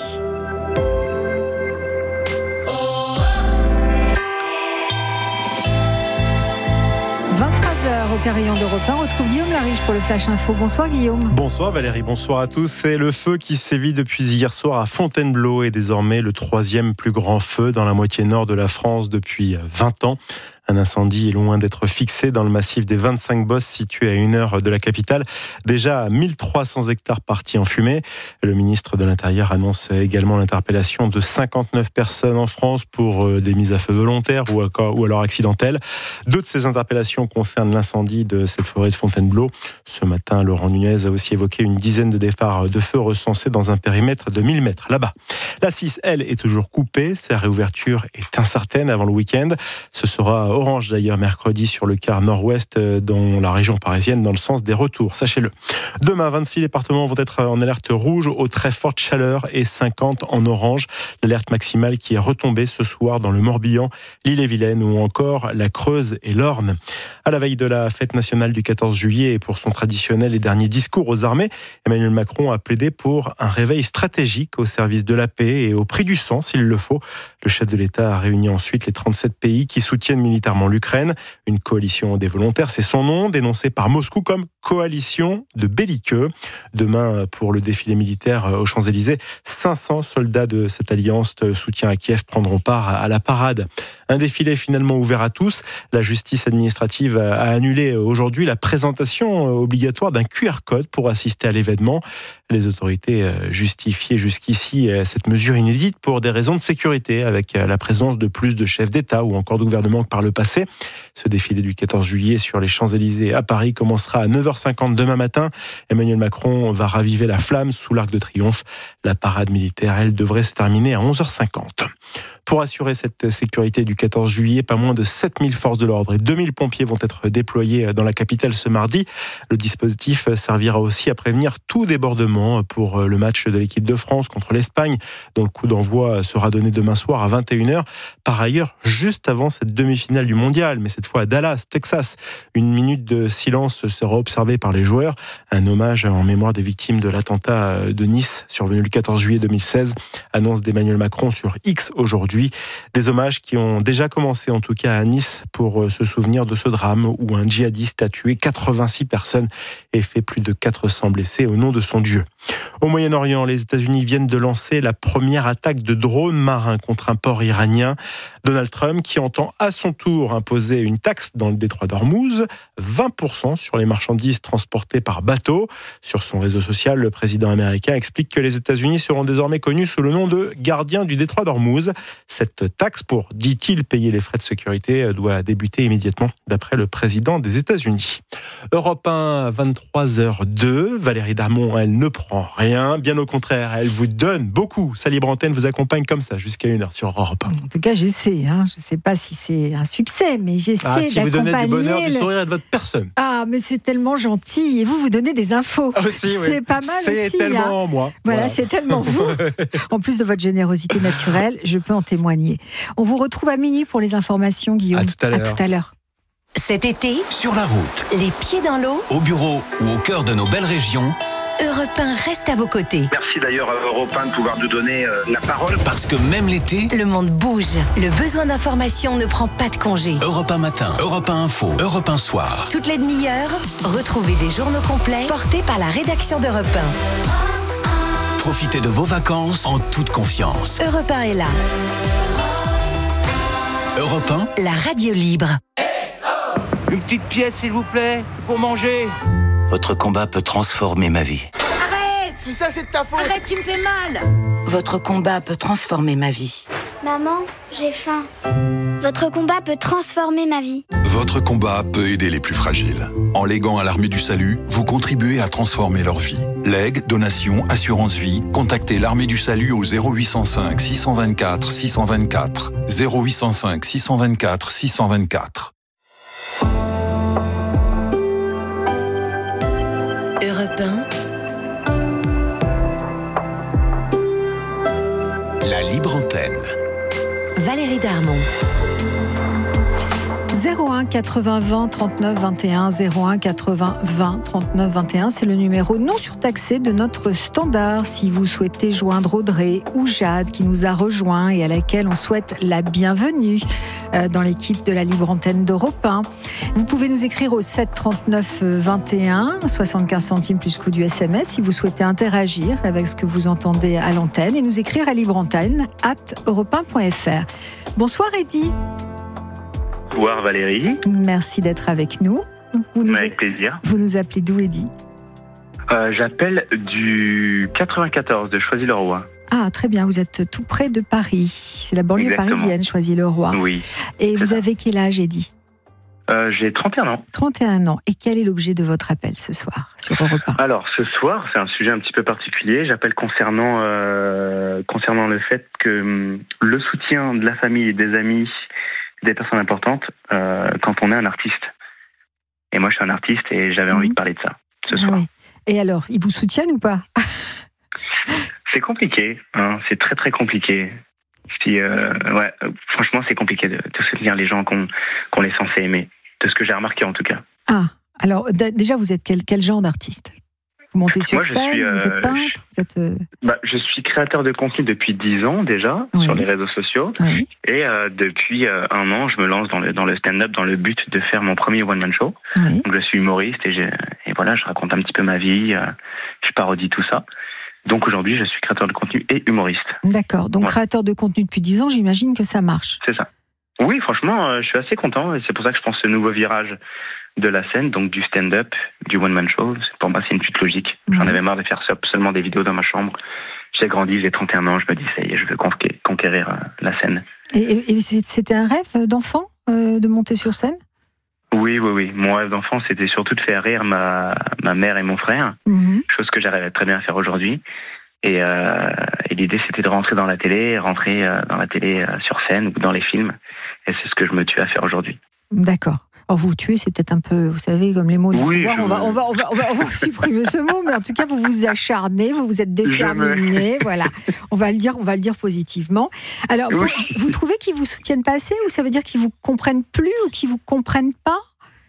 Au Carillon d'Europe 1, on retrouve Guillaume Lariche pour le Flash Info. Bonsoir Guillaume. Bonsoir Valérie, bonsoir à tous. C'est le feu qui sévit depuis hier soir à Fontainebleau et désormais le 3e plus grand feu dans la moitié nord de la France depuis 20 ans. Un incendie est loin d'être fixé dans le massif des 25 Bosses situé à 1 heure de la capitale. Déjà 1300 hectares partis en fumée. Le ministre de l'Intérieur annonce également l'interpellation de 59 personnes en France pour des mises à feu volontaires ou alors accidentelles. 2 de ces interpellations concernent l'incendie de cette forêt de Fontainebleau. Ce matin, Laurent Nunez a aussi évoqué une dizaine de départs de feu recensés dans un périmètre de 1000 mètres là-bas. La 6, elle, est toujours coupée. Sa réouverture est incertaine avant le week-end. Ce sera orange d'ailleurs mercredi sur le quart nord-ouest dans la région parisienne dans le sens des retours, sachez-le. Demain, 26 départements vont être en alerte rouge aux très fortes chaleurs et 50 en orange. L'alerte maximale qui est retombée ce soir dans le Morbihan, l'Ille-et-Vilaine ou encore la Creuse et l'Orne. À la veille de la fête nationale du 14 juillet et pour son traditionnel et dernier discours aux armées, Emmanuel Macron a plaidé pour un réveil stratégique au service de la paix et au prix du sang s'il le faut. Le chef de l'État a réuni ensuite les 37 pays qui soutiennent militairement l'Ukraine. Une coalition des volontaires, c'est son nom, dénoncé par Moscou comme coalition de belliqueux. Demain, pour le défilé militaire aux Champs-Élysées, 500 soldats de cette alliance de soutien à Kiev prendront part à la parade. Un défilé finalement ouvert à tous. La justice administrative a annulé aujourd'hui la présentation obligatoire d'un QR code pour assister à l'événement. Les autorités justifiaient jusqu'ici cette mesure inédite pour des raisons de sécurité, avec la présence de plus de chefs d'État ou encore de gouvernement que par le passé. Ce défilé du 14 juillet sur les Champs-Élysées à Paris commencera à 9h50 demain matin. Emmanuel Macron va raviver la flamme sous l'Arc de Triomphe. La parade militaire, elle, devrait se terminer à 11h50. Pour assurer cette sécurité du 14 juillet, pas moins de 7000 forces de l'ordre et 2000 pompiers vont être déployés dans la capitale ce mardi. Le dispositif servira aussi à prévenir tout débordement pour le match de l'équipe de France contre l'Espagne, dont le coup d'envoi sera donné demain soir à 21h. Par ailleurs, juste avant cette demi-finale du mondial, mais cette fois à Dallas, Texas, une minute de silence sera observée par les joueurs. Un hommage en mémoire des victimes de l'attentat de Nice, survenu le 14 juillet 2016, annonce d'Emmanuel Macron sur X aujourd'hui. Des hommages qui ont déjà commencé en tout cas à Nice pour se souvenir de ce drame où un djihadiste a tué 86 personnes et fait plus de 400 blessés au nom de son Dieu. Au Moyen-Orient, les États-Unis viennent de lancer la première attaque de drones marins contre un port iranien. Donald Trump qui entend à son tour imposer une taxe dans le détroit d'Ormuz, 20% sur les marchandises transportées par bateau. Sur son réseau social, le président américain explique que les États-Unis seront désormais connus sous le nom de gardiens du détroit d'Ormuz. Cette taxe pour, dit-il, payer les frais de sécurité doit débuter immédiatement, d'après le président des États-Unis. Europe 1, 23h02. Valérie Darmon, elle ne prend rien. Bien au contraire, elle vous donne beaucoup. Sa libre antenne vous accompagne comme ça jusqu'à 1h sur Europe 1. En tout cas, j'essaie. Je ne sais pas si c'est un succès, mais j'essaie d'accompagner. Si vous donnez du bonheur, du sourire à votre personne. Ah, mais c'est tellement gentil. Et vous donnez des infos. Aussi, oui. C'est pas mal c'est aussi. C'est tellement moi. Voilà, c'est tellement vous. En plus de votre générosité naturelle, je peux en témoigner. On vous retrouve à minuit pour les informations, Guillaume. À tout à l'heure. À tout à l'heure. Cet été, sur la route, les pieds dans l'eau, au bureau ou au cœur de nos belles régions, Europe 1 reste à vos côtés. Merci d'ailleurs à Europe 1 de pouvoir nous donner la parole. Parce que même l'été, le monde bouge. Le besoin d'information ne prend pas de congé. Europe 1 matin, Europe 1 info, Europe 1 soir. Toutes les demi-heures, retrouvez des journaux complets portés par la rédaction d'Europe 1. Profitez de vos vacances en toute confiance. Europe 1 est là. Europe 1, la radio libre. Une petite pièce, s'il vous plaît, pour manger. Votre combat peut transformer ma vie. Arrête! Tout ça, c'est de ta faute! Arrête, tu me fais mal! Votre combat peut transformer ma vie. Maman, j'ai faim. Votre combat peut transformer ma vie. Votre combat peut aider les plus fragiles. En léguant à l'Armée du Salut, vous contribuez à transformer leur vie. Legs, donations, assurance vie, contactez l'Armée du Salut au 0805 624 624. 0805 624 624. Europe 1, la libre antenne. Valérie Darmon. 01 80 20 39 21, 01 80 20 39 21, c'est le numéro non surtaxé de notre standard si vous souhaitez joindre Audrey ou Jade qui nous a rejoint et à laquelle on souhaite la bienvenue dans l'équipe de la libre antenne d'Europe 1. Vous pouvez nous écrire au 7 39 21, 75 centimes plus coût du SMS si vous souhaitez interagir avec ce que vous entendez à l'antenne et nous écrire à libreantenne@europe1.fr. Bonsoir Eddy. Bonsoir Valérie. Merci d'être avec nous. Avec plaisir. Vous nous appelez d'où, Eddy ? J'appelle du 94 de Choisy-le-Roi. Ah, très bien, vous êtes tout près de Paris. C'est la banlieue parisienne, Choisy-le-Roi. Oui. Et vous avez quel âge, Eddy ? J'ai 31 ans. 31 ans. Et quel est l'objet de votre appel ce soir sur Europe 1 ? Alors, ce soir, c'est un sujet un petit peu particulier. J'appelle concernant le fait que le soutien de la famille et des amis, des personnes importantes, quand on est un artiste. Et moi, je suis un artiste et j'avais envie de parler de ça ce soir. Oui. Et alors, ils vous soutiennent ou pas ? C'est compliqué, hein, c'est très très compliqué. Franchement, c'est compliqué de soutenir les gens qu'on est censé aimer, de ce que j'ai remarqué en tout cas. Ah, alors déjà, vous êtes quel genre d'artiste ? Vous montez sur scène, vous êtes peintre, je suis créateur de contenu depuis 10 ans déjà, sur les réseaux sociaux. Oui. Et depuis 1 an, je me lance dans le stand-up dans le but de faire mon premier one-man show. Oui. Donc je suis humoriste et voilà, je raconte un petit peu ma vie, je parodie tout ça. Donc aujourd'hui, je suis créateur de contenu et humoriste. D'accord, donc créateur de contenu depuis 10 ans, j'imagine que ça marche. C'est ça. Oui, franchement, je suis assez content et c'est pour ça que je prends ce nouveau virage de la scène, donc du stand-up, du one-man show. Pour moi, c'est une suite logique. J'en avais marre de faire seulement des vidéos dans ma chambre. J'ai grandi, j'ai 31 ans, je me dis, ça y est, je veux conquérir la scène. Et c'était un rêve d'enfant de monter sur scène ? Oui. Mon rêve d'enfant, c'était surtout de faire rire ma mère et mon frère, chose que j'arrive très bien à faire aujourd'hui. Et l'idée, c'était de rentrer dans la télé sur scène ou dans les films. Et c'est ce que je me tue à faire aujourd'hui. D'accord. Alors vous tuez, c'est peut-être un peu, vous savez, comme les mots du pouvoir. On va supprimer ce mot, mais en tout cas, vous vous acharnez, vous êtes déterminé. Voilà. On va le dire positivement. Alors, vous trouvez qu'ils vous soutiennent pas assez, ou ça veut dire qu'ils vous comprennent plus, ou qu'ils vous comprennent pas ?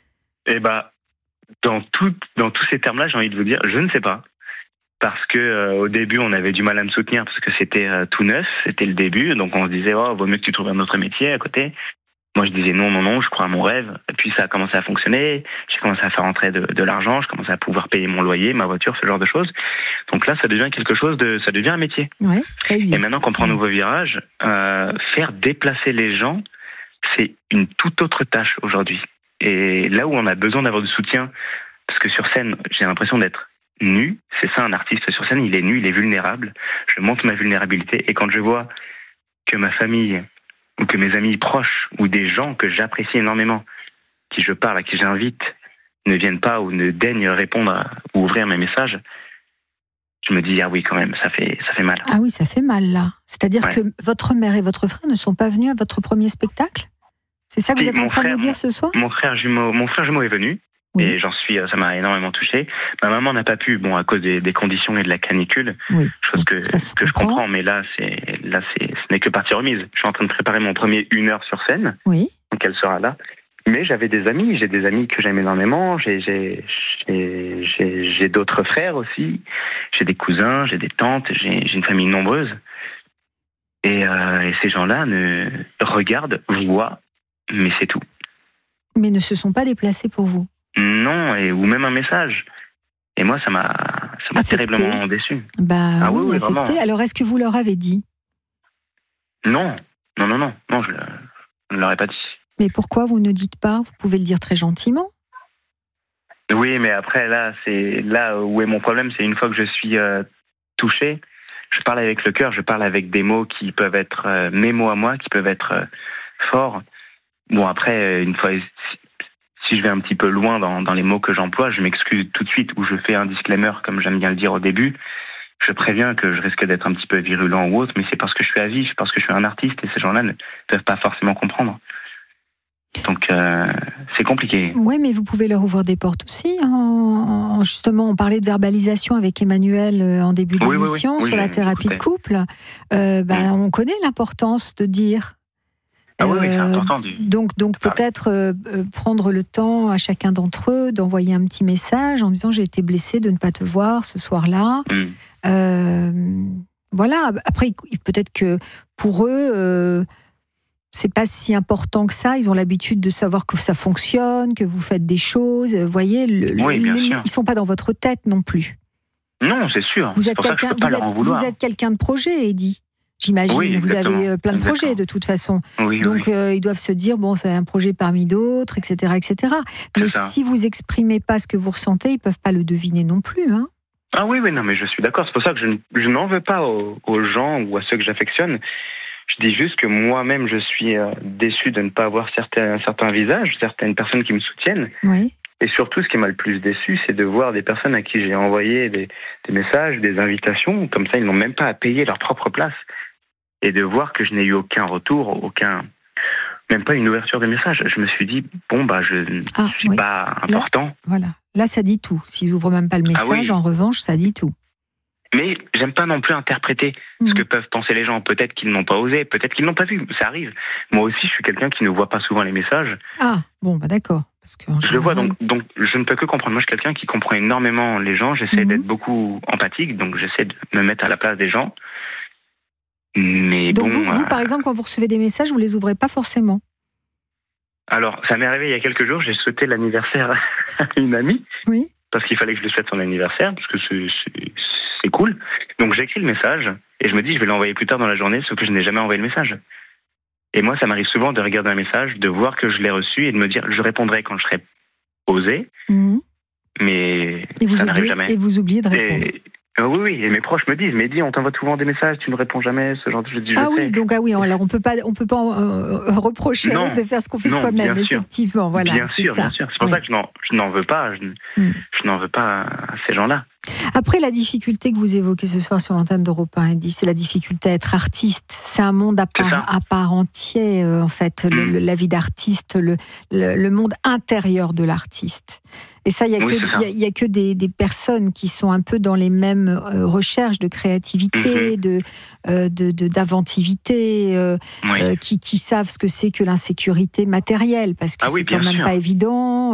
Dans tous ces termes-là, j'ai envie de vous dire, je ne sais pas. Parce que au début, on avait du mal à me soutenir parce que c'était tout neuf, c'était le début, donc on se disait, vaut mieux que tu trouves un autre métier à côté. Moi, je disais non, je crois à mon rêve. Et puis ça a commencé à fonctionner. J'ai commencé à faire rentrer de l'argent. Je commençais à pouvoir payer mon loyer, ma voiture, ce genre de choses. Donc là, ça devient ça devient un métier. Ouais, ça existe. Et maintenant qu'on prend un nouveau virage, faire déplacer les gens, c'est une toute autre tâche aujourd'hui. Et là où on a besoin d'avoir du soutien, parce que sur scène, j'ai l'impression d'être nu. C'est ça, un artiste sur scène, il est nu, il est vulnérable. Je montre ma vulnérabilité. Et quand je vois que ma famille ou que mes amis proches, ou des gens que j'apprécie énormément, qui je parle, à qui j'invite, ne viennent pas ou ne daignent répondre ou ouvrir mes messages, je me dis, ah oui, quand même, ça fait mal. Ah oui, ça fait mal, là. C'est-à-dire que votre mère et votre frère ne sont pas venus à votre premier spectacle ? C'est ça que vous êtes en train de nous dire ce soir ? Mon frère jumeau est venu. Oui. Et ça m'a énormément touché. Ma maman n'a pas pu, à cause des conditions et de la canicule, chose que je comprends, mais là, ce n'est que partie remise. Je suis en train de préparer mon premier 1 heure sur scène, donc elle sera là. Mais j'ai des amis que j'aime énormément, j'ai d'autres frères aussi, j'ai des cousins, j'ai des tantes, j'ai une famille nombreuse. Et ces gens-là regardent, voient, mais c'est tout. Mais ne se sont pas déplacés pour vous ? Non, ou même un message. Et moi, ça m'a terriblement déçu. Oui, affecté. Alors, est-ce que vous leur avez dit ? Non. Je ne l'aurais pas dit. Mais pourquoi vous ne dites pas? Vous pouvez le dire très gentiment. Oui, mais après, c'est là où est mon problème, c'est une fois que je suis touché, je parle avec le cœur, je parle avec des mots qui peuvent être mes mots à moi, qui peuvent être forts. Bon, après, une fois, si je vais un petit peu loin dans les mots que j'emploie, je m'excuse tout de suite, ou je fais un disclaimer, comme j'aime bien le dire au début. Je préviens que je risque d'être un petit peu virulent ou autre, mais c'est parce que je suis à vif, parce que je suis un artiste, et ces gens-là ne peuvent pas forcément comprendre. Donc, c'est compliqué. Oui, mais vous pouvez leur ouvrir des portes aussi. Justement, on parlait de verbalisation avec Emmanuel en début d'émission sur la thérapie de couple. On connaît l'importance de dire. Ah oui, c'est important. Donc peut-être prendre le temps à chacun d'entre eux d'envoyer un petit message en disant « J'ai été blessée de ne pas te voir ce soir-là ». Voilà. Après, peut-être que pour eux... c'est pas si important que ça. Ils ont l'habitude de savoir que ça fonctionne, que vous faites des choses. Vous voyez, ils sont pas dans votre tête non plus. Non, c'est sûr. Vous êtes quelqu'un de projet, Eddy. J'imagine. Oui, vous avez plein de projets de toute façon. Donc ils doivent se dire bon, c'est un projet parmi d'autres, etc., etc. Mais si vous exprimez pas ce que vous ressentez, ils peuvent pas le deviner non plus, hein. Ah oui, non, mais je suis d'accord. C'est pour ça que je n'en veux pas aux gens ou à ceux que j'affectionne. Je dis juste que moi-même, je suis déçu de ne pas avoir certains visages, certaines personnes qui me soutiennent. Oui. Et surtout, ce qui m'a le plus déçu, c'est de voir des personnes à qui j'ai envoyé des messages, des invitations, comme ça, ils n'ont même pas à payer leur propre place. Et de voir que je n'ai eu aucun retour, même pas une ouverture de message. Je me suis dit, je ne suis pas important. Là, voilà. Là, ça dit tout. S'ils ouvrent même pas le message, en revanche, ça dit tout. Mais j'aime pas non plus interpréter ce que peuvent penser les gens. Peut-être qu'ils n'ont pas osé, peut-être qu'ils n'ont pas vu. Ça arrive. Moi aussi, je suis quelqu'un qui ne voit pas souvent les messages. Ah, d'accord. Parce que je le vois, donc je ne peux que comprendre. Moi, je suis quelqu'un qui comprend énormément les gens. J'essaie d'être beaucoup empathique, donc j'essaie de me mettre à la place des gens. Mais donc vous, par exemple, quand vous recevez des messages, vous les ouvrez pas forcément? Alors, ça m'est arrivé il y a quelques jours. J'ai souhaité l'anniversaire à une amie. Oui. Parce qu'il fallait que je lui souhaite son anniversaire, parce que c'est cool. Donc j'écris le message et je me dis je vais l'envoyer plus tard dans la journée, sauf que je n'ai jamais envoyé le message. Et moi, ça m'arrive souvent de regarder un message, de voir que je l'ai reçu et de me dire je répondrai quand je serai posé. Mais ça n'arrive jamais. Et vous oubliez de répondre. Oui, et mes proches me disent, mais dis, on t'envoie souvent des messages, tu ne réponds jamais, ce genre de choses. Alors on peut pas reprocher de faire ce qu'on fait soi-même, effectivement. Voilà, bien sûr. C'est pour ça que je n'en veux pas, je n'en veux pas à ces gens-là. Après, la difficulté que vous évoquez ce soir sur l'antenne d'Europe 1, Eddy, c'est la difficulté à être artiste. C'est un monde à part entier, en fait, la vie d'artiste, le monde intérieur de l'artiste. Et ça, il y a que des personnes qui sont un peu dans les mêmes recherches de créativité, d'inventivité, qui savent ce que c'est que l'insécurité matérielle, parce que c'est quand même pas évident.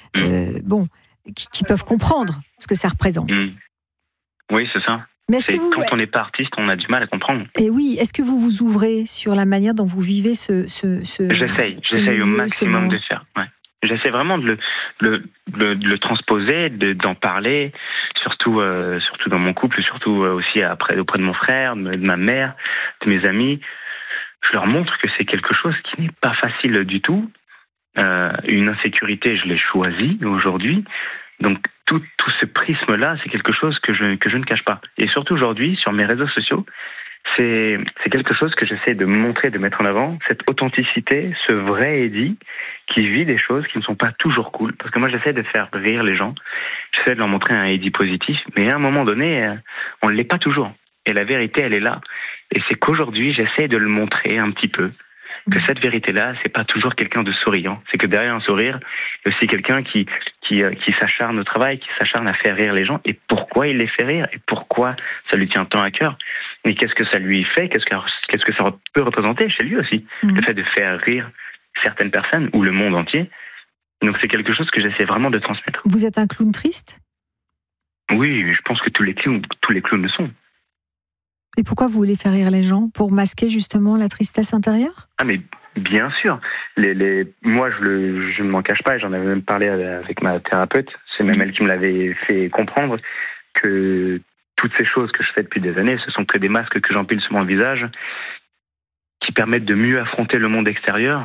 Qui peuvent comprendre ce que ça représente. Oui, c'est ça. Mais quand on n'est pas artiste, on a du mal à comprendre. Et oui, est-ce que vous vous ouvrez sur la manière dont vous vivez J'essaye au maximum de faire. Ouais. J'essaie vraiment de le transposer, d'en parler, surtout dans mon couple, surtout aussi auprès de mon frère, de ma mère, de mes amis. Je leur montre que c'est quelque chose qui n'est pas facile du tout. Une insécurité, je l'ai choisie aujourd'hui. Donc tout ce prisme-là, c'est quelque chose que je ne cache pas. Et surtout aujourd'hui, sur mes réseaux sociaux, c'est quelque chose que j'essaie de montrer, de mettre en avant, cette authenticité, ce vrai Eddy qui vit des choses qui ne sont pas toujours cool. Parce que moi, j'essaie de faire rire les gens, j'essaie de leur montrer un Eddy positif, mais à un moment donné, on ne l'est pas toujours. Et la vérité, elle est là. Et c'est qu'aujourd'hui, j'essaie de le montrer un petit peu. Que cette vérité-là, c'est pas toujours quelqu'un de souriant. C'est que derrière un sourire, il y a aussi quelqu'un qui s'acharne au travail, qui s'acharne à faire rire les gens. Et pourquoi il les fait rire? Et pourquoi ça lui tient tant à cœur? Et qu'est-ce que ça lui fait? Qu'est-ce que ça peut représenter chez lui aussi? Le fait de faire rire certaines personnes ou le monde entier. Donc c'est quelque chose que j'essaie vraiment de transmettre. Vous êtes un clown triste? Oui, je pense que tous les clowns le sont. Et pourquoi vous voulez faire rire les gens? Pour masquer justement la tristesse intérieure? Ah mais bien sûr. Moi je ne m'en cache pas, et j'en avais même parlé avec ma thérapeute. C'est même elle qui me l'avait fait comprendre que toutes ces choses que je fais depuis des années, ce sont que des masques que j'empile sur mon visage qui permettent de mieux affronter le monde extérieur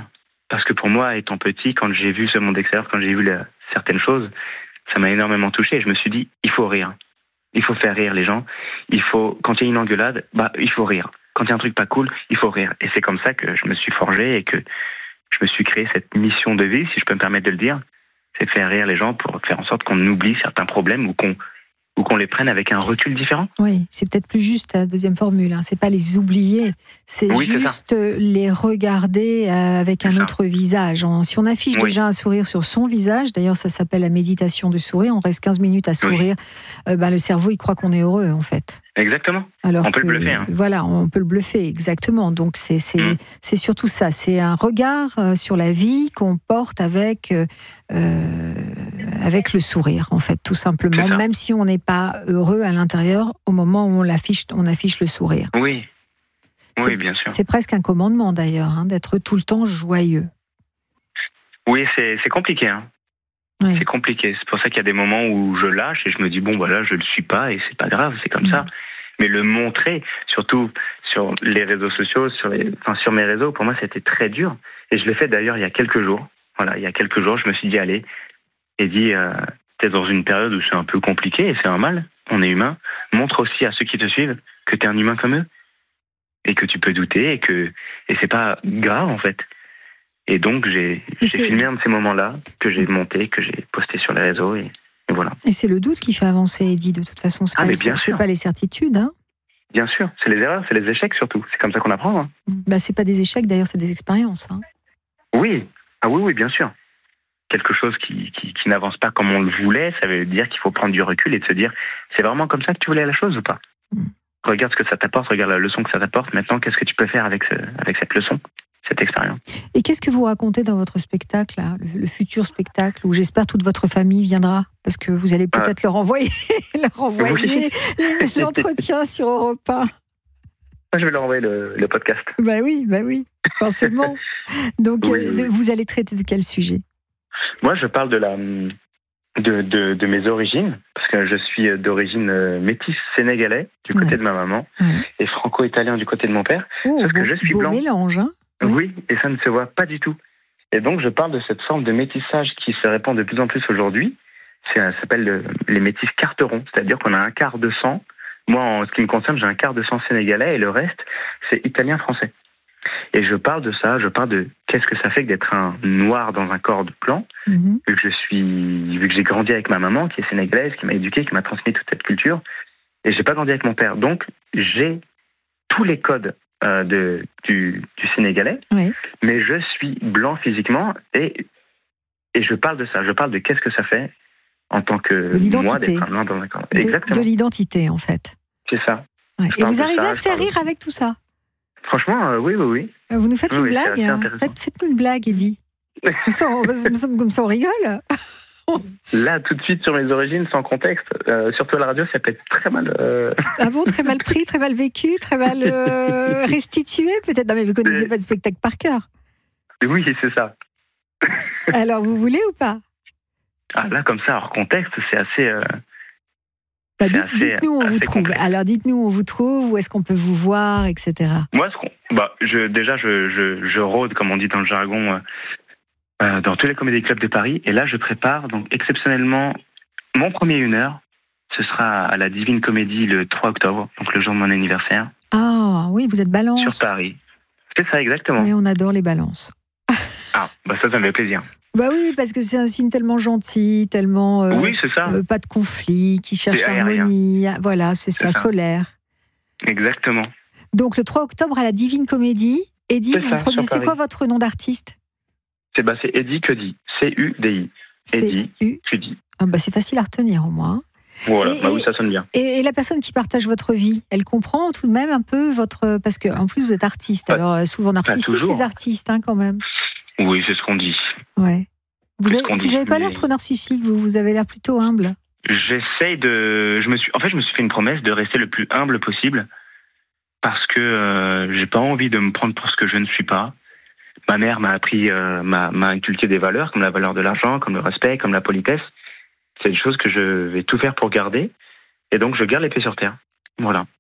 Parce que pour moi, étant petit, quand j'ai vu ce monde extérieur, quand j'ai vu certaines choses, ça m'a énormément touché. Et je me suis dit, il faut rire. Il faut faire rire les gens. Quand il y a une engueulade, il faut rire. Quand il y a un truc pas cool, il faut rire. Et c'est comme ça que je me suis forgé et que je me suis créé cette mission de vie, si je peux me permettre de le dire. C'est de faire rire les gens pour faire en sorte qu'on oublie certains problèmes ou qu'on les prenne avec un recul différent. Oui, c'est peut-être plus juste la deuxième formule. C'est pas les oublier, c'est juste les regarder avec un autre visage. Si on affiche déjà un sourire sur son visage, d'ailleurs ça s'appelle la méditation du sourire, on reste 15 minutes à sourire, le cerveau il croit qu'on est heureux en fait. Exactement. Alors on peut le bluffer. Voilà, on peut le bluffer, exactement. Donc c'est surtout ça, c'est un regard sur la vie qu'on porte avec le sourire en fait, tout simplement, même si on n'est pas heureux à l'intérieur au moment où on affiche le sourire. Oui, bien sûr. C'est presque un commandement d'ailleurs, d'être tout le temps joyeux. Oui, c'est compliqué. Oui. C'est compliqué. C'est pour ça qu'il y a des moments où je lâche et je me dis là, je le suis pas et c'est pas grave, c'est comme ça. Mais le montrer, surtout sur les réseaux sociaux, sur mes réseaux, pour moi, c'était très dur. Et je l'ai fait d'ailleurs il y a quelques jours. Voilà, il y a quelques jours, je me suis dit allez, Eddie, t'es dans une période où c'est un peu compliqué et c'est normal. On est humain. Montre aussi à ceux qui te suivent que t'es un humain comme eux et que tu peux douter et c'est pas grave en fait. Et donc j'ai filmé un de ces moments-là que j'ai monté, que j'ai posté sur les réseaux et voilà. Et c'est le doute qui fait avancer, Eddie. De toute façon, c'est pas les certitudes. Bien sûr, c'est les erreurs, c'est les échecs surtout. C'est comme ça qu'on apprend. C'est pas des échecs d'ailleurs, c'est des expériences. Oui, oui, bien sûr. Quelque chose qui n'avance pas comme on le voulait, ça veut dire qu'il faut prendre du recul et de se dire, c'est vraiment comme ça que tu voulais la chose ou pas ? Regarde ce que ça t'apporte, regarde la leçon que ça t'apporte. Maintenant, qu'est-ce que tu peux faire avec cette leçon, cette expérience ? Et qu'est-ce que vous racontez dans votre spectacle, là, le futur spectacle, où j'espère toute votre famille viendra ? Parce que vous allez peut-être leur envoyer l'entretien sur Europe 1. Je vais leur envoyer le podcast. Bah oui, forcément. Donc, vous allez traiter de quel sujet ? Moi, je parle de mes origines, parce que je suis d'origine métisse sénégalais du côté de ma maman et franco-italien du côté de mon père. Sauf que je suis blanc. Mélange, Oui, et ça ne se voit pas du tout. Et donc, je parle de cette forme de métissage qui se répand de plus en plus aujourd'hui. Ça s'appelle les métis carterons, c'est-à-dire qu'on a un quart de sang. Moi, en ce qui me concerne, j'ai un quart de sang sénégalais et le reste, c'est italien-français. Et je parle de ça, je parle de qu'est-ce que ça fait que d'être un noir dans un corps de blanc, vu que j'ai grandi avec ma maman qui est sénégalaise, qui m'a éduqué, qui m'a transmis toute cette culture, et j'ai pas grandi avec mon père. Donc, j'ai tous les codes du sénégalais, mais je suis blanc physiquement et je parle de ça, je parle de qu'est-ce que ça fait en tant que moi d'être un noir dans un corps. De l'identité, en fait. C'est ça. Et vous arrivez à faire rire avec tout ça ? Franchement, oui. Vous nous faites une blague Faites-nous une blague, Eddie. Comme ça, on rigole. Là, tout de suite, sur mes origines, sans contexte, surtout à la radio, ça peut être très mal... Ah bon, très mal pris, très mal vécu, très mal restitué, peut-être. Non, mais vous ne connaissez pas le spectacle par cœur. Oui, c'est ça. Alors, vous voulez ou pas ? Là, comme ça, hors contexte, c'est assez... dites-nous où on vous trouve. Alors, dites-nous où on vous trouve, où est-ce qu'on peut vous voir, etc. Moi, je rôde, comme on dit dans le jargon, dans tous les comédie clubs de Paris. Et là, je prépare, donc, exceptionnellement, mon premier 1 heure. Ce sera à la Divine Comédie le 3 octobre, donc le jour de mon anniversaire. Ah, oui, vous êtes Balance. Sur Paris. C'est ça, exactement. Oui, on adore les balances. Ça me fait plaisir. Oui, parce que c'est un signe tellement gentil, tellement oui, c'est ça. Pas de conflit, qui cherche l'harmonie. Voilà, c'est ça, solaire. Exactement. Donc le 3 octobre à la Divine Comédie, Eddie, vous produisez quoi votre nom d'artiste ? C'est Eddie Cudi, C-U-D-I. Eddie Cudi. C'est facile à retenir au moins. Voilà, oui, ça sonne bien. Et la personne qui partage votre vie, elle comprend tout de même un peu votre... Parce qu'en plus vous êtes artiste, alors souvent narcissique les artistes quand même. Oui, c'est ce qu'on dit. Ouais. Vous n'avez pas l'air trop narcissique, vous avez l'air plutôt humble. J'essaye de... Je me suis fait une promesse de rester le plus humble possible parce que j'ai pas envie de me prendre pour ce que je ne suis pas. Ma mère m'a appris, m'a inculqué des valeurs comme la valeur de l'argent, comme le respect, comme la politesse. C'est des choses que je vais tout faire pour garder. Et donc, je garde les pieds sur terre. Voilà.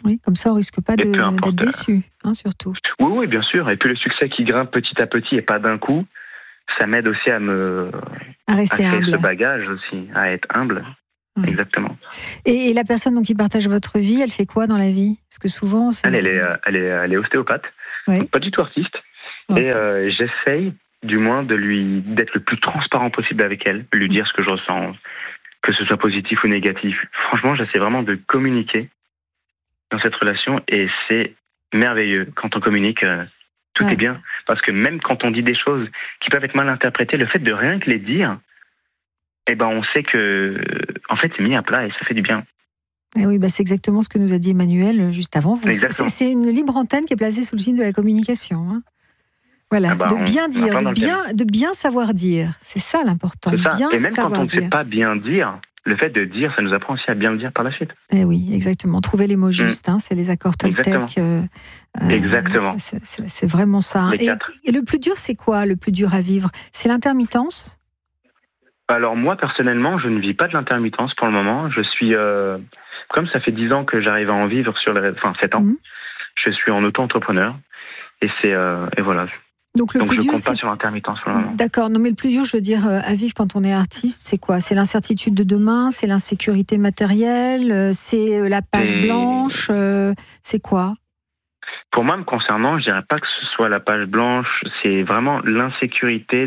Oui, comme ça, on risque pas d'être déçu, surtout. Oui, bien sûr. Et puis le succès qui grimpe petit à petit et pas d'un coup, ça m'aide aussi à rester humble. Ce bagage aussi, à être humble. Oui. Exactement. Et la personne qui partage votre vie, elle fait quoi dans la vie? Parce que souvent, elle est ostéopathe, donc pas du tout artiste. Okay. Et j'essaye, du moins, d'être le plus transparent possible avec elle, lui dire ce que je ressens, que ce soit positif ou négatif. Franchement, j'essaie vraiment de communiquer dans cette relation et c'est merveilleux. Quand on communique, tout est bien. Parce que même quand on dit des choses qui peuvent être mal interprétées, le fait de rien que les dire, on sait que, en fait, c'est mis à plat et ça fait du bien. Et oui, c'est exactement ce que nous a dit Emmanuel juste avant. C'est une libre antenne qui est placée sous le signe de la communication. Hein. Voilà, de bien dire, de bien savoir dire. C'est ça l'important. C'est ça. Bien et même quand on ne dire. sait pas bien dire, le fait de dire, ça nous apprend aussi à bien le dire par la suite. Eh oui, exactement. Trouver les mots justes, c'est les accords Toltec. Exactement. C'est vraiment ça. Et le plus dur, c'est quoi le plus dur à vivre? C'est l'intermittence? Alors moi, personnellement, je ne vis pas de l'intermittence pour le moment. Je suis, comme ça fait 10 ans que j'arrive à en vivre 7 ans, je suis en auto-entrepreneur. Et voilà. Donc je ne compte pas sur l'intermittence pour le moment. D'accord, non mais le plus dur, je veux dire, à vivre quand on est artiste, c'est quoi? C'est l'incertitude de demain, c'est l'insécurité matérielle, c'est la page blanche, c'est quoi? Pour moi, me concernant, je dirais pas que ce soit la page blanche, c'est vraiment l'insécurité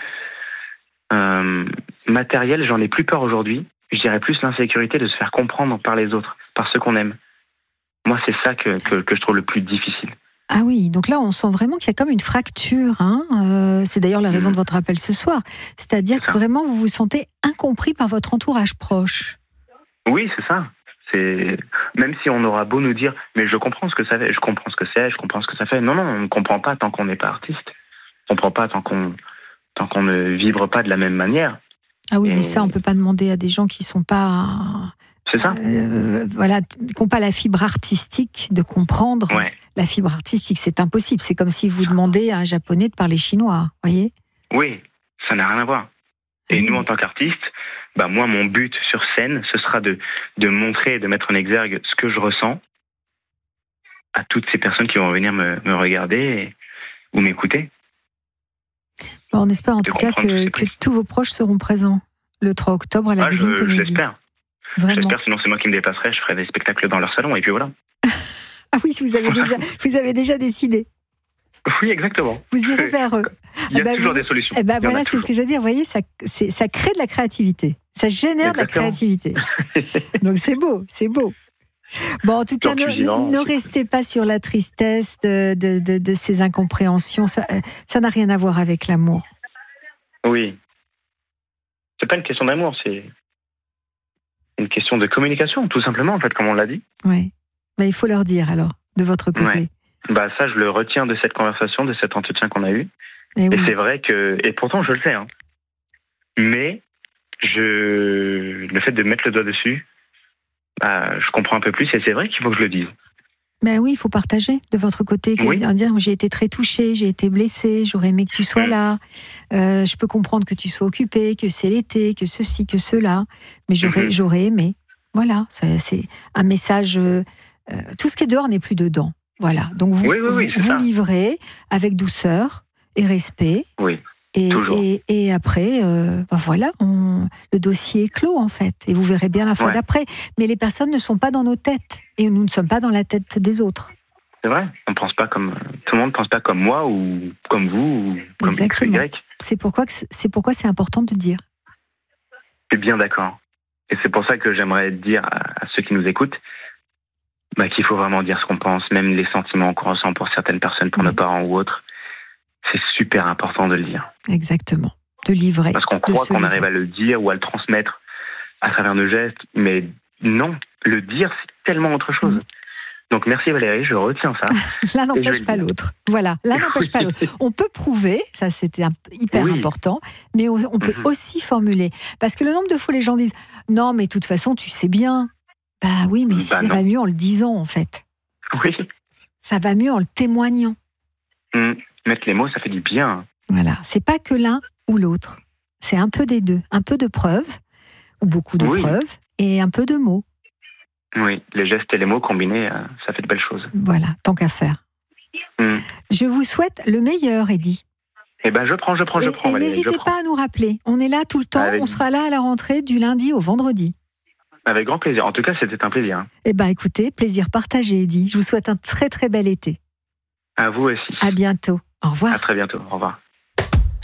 matérielle, j'en ai plus peur aujourd'hui. Je dirais plus l'insécurité de se faire comprendre par les autres, par ceux qu'on aime. Moi, c'est ça que je trouve le plus difficile. Ah oui, donc là, on sent vraiment qu'il y a comme une fracture. C'est d'ailleurs la raison de votre appel ce soir. C'est-à-dire que vraiment, vous vous sentez incompris par votre entourage proche. Oui, c'est ça. Même si on aura beau nous dire « mais je comprends ce que ça fait, je comprends ce que c'est, je comprends ce que ça fait ». Non, on ne comprend pas tant qu'on n'est pas artiste. On ne comprend pas tant qu'on ne vibre pas de la même manière. Ah oui, mais ça, on ne peut pas demander à des gens qui ne sont pas... C'est ça. Qui n'ont pas la fibre artistique de comprendre la fibre artistique. C'est impossible. C'est comme si vous demandez à un Japonais de parler chinois, voyez? Oui, ça n'a rien à voir. Et nous, en tant qu'artistes, moi, mon but sur scène, ce sera de montrer et de mettre en exergue ce que je ressens à toutes ces personnes qui vont venir me regarder ou m'écouter. On espère en tout cas que tous vos proches seront présents le 3 octobre à la Divine Comédie. J'espère. Vraiment. J'espère, sinon c'est moi qui me dépasserai, je ferai des spectacles dans leur salon et puis voilà. Ah oui, vous avez déjà décidé. Oui, exactement. Vous irez vers eux. Il y a toujours des solutions. Voilà, c'est ce que j'allais dire. Vous voyez, ça crée de la créativité. Ça génère de la créativité. Donc c'est beau, c'est beau. Bon, en tout cas, ne restez pas sur la tristesse de ces incompréhensions. Ça n'a rien à voir avec l'amour. Oui. C'est pas une question d'amour, c'est une question de communication, tout simplement, en fait, comme on l'a dit. Oui. Il faut leur dire, alors, de votre côté. Ça, je le retiens de cette conversation, de cet entretien qu'on a eu. Et c'est vrai que... Et pourtant, je le sais. Mais le fait de mettre le doigt dessus, je comprends un peu plus. Et c'est vrai qu'il faut que je le dise. Oui, il faut partager de votre côté. Dire, j'ai été très touchée, j'ai été blessée, j'aurais aimé que tu sois là. Je peux comprendre que tu sois occupée, que c'est l'été, que ceci, que cela. Mais j'aurais aimé. Voilà, c'est un message... tout ce qui est dehors n'est plus dedans. Voilà, donc vous livrez avec douceur et respect. Oui, et après, voilà, le dossier est clos en fait. Et vous verrez bien la fois d'après. Mais les personnes ne sont pas dans nos têtes. Et nous ne sommes pas dans la tête des autres. C'est vrai, on pense pas comme... Tout le monde ne pense pas comme moi ou comme vous ou comme X ou Y. C'est pourquoi c'est important de dire. Je suis bien d'accord. Et c'est pour ça que j'aimerais dire à ceux qui nous écoutent qu'il faut vraiment dire ce qu'on pense, même les sentiments qu'on ressent pour certaines personnes, pour nos parents ou autres. C'est super important de le dire. Exactement, de livrer. Parce qu'on croit qu'on arrive à le dire ou à le transmettre à travers nos gestes, mais non, le dire, c'est tellement autre chose. Donc merci Valérie, je retiens ça. L'un n'empêche pas l'autre. Voilà, l'un n'empêche pas l'autre. On peut prouver, ça c'était hyper important, mais on peut aussi formuler. Parce que le nombre de fois les gens disent « Non, mais de toute façon, tu sais bien ». Oui, mais ça va mieux en le disant, en fait. Oui. Ça va mieux en le témoignant. Mettre les mots, ça fait du bien. Voilà, c'est pas que l'un ou l'autre. C'est un peu des deux. Un peu de preuves, ou beaucoup de preuves, et un peu de mots. Oui, les gestes et les mots combinés, ça fait de belles choses. Voilà, tant qu'à faire. Je vous souhaite le meilleur, Eddy. Eh ben, je prends. Et n'hésitez pas à nous rappeler. On est là tout le temps. On sera là à la rentrée du lundi au vendredi. Avec grand plaisir. En tout cas, c'était un plaisir. Eh ben, écoutez, plaisir partagé, Eddy. Je vous souhaite un très très bel été. À vous aussi. À bientôt. Au revoir. À très bientôt. Au revoir.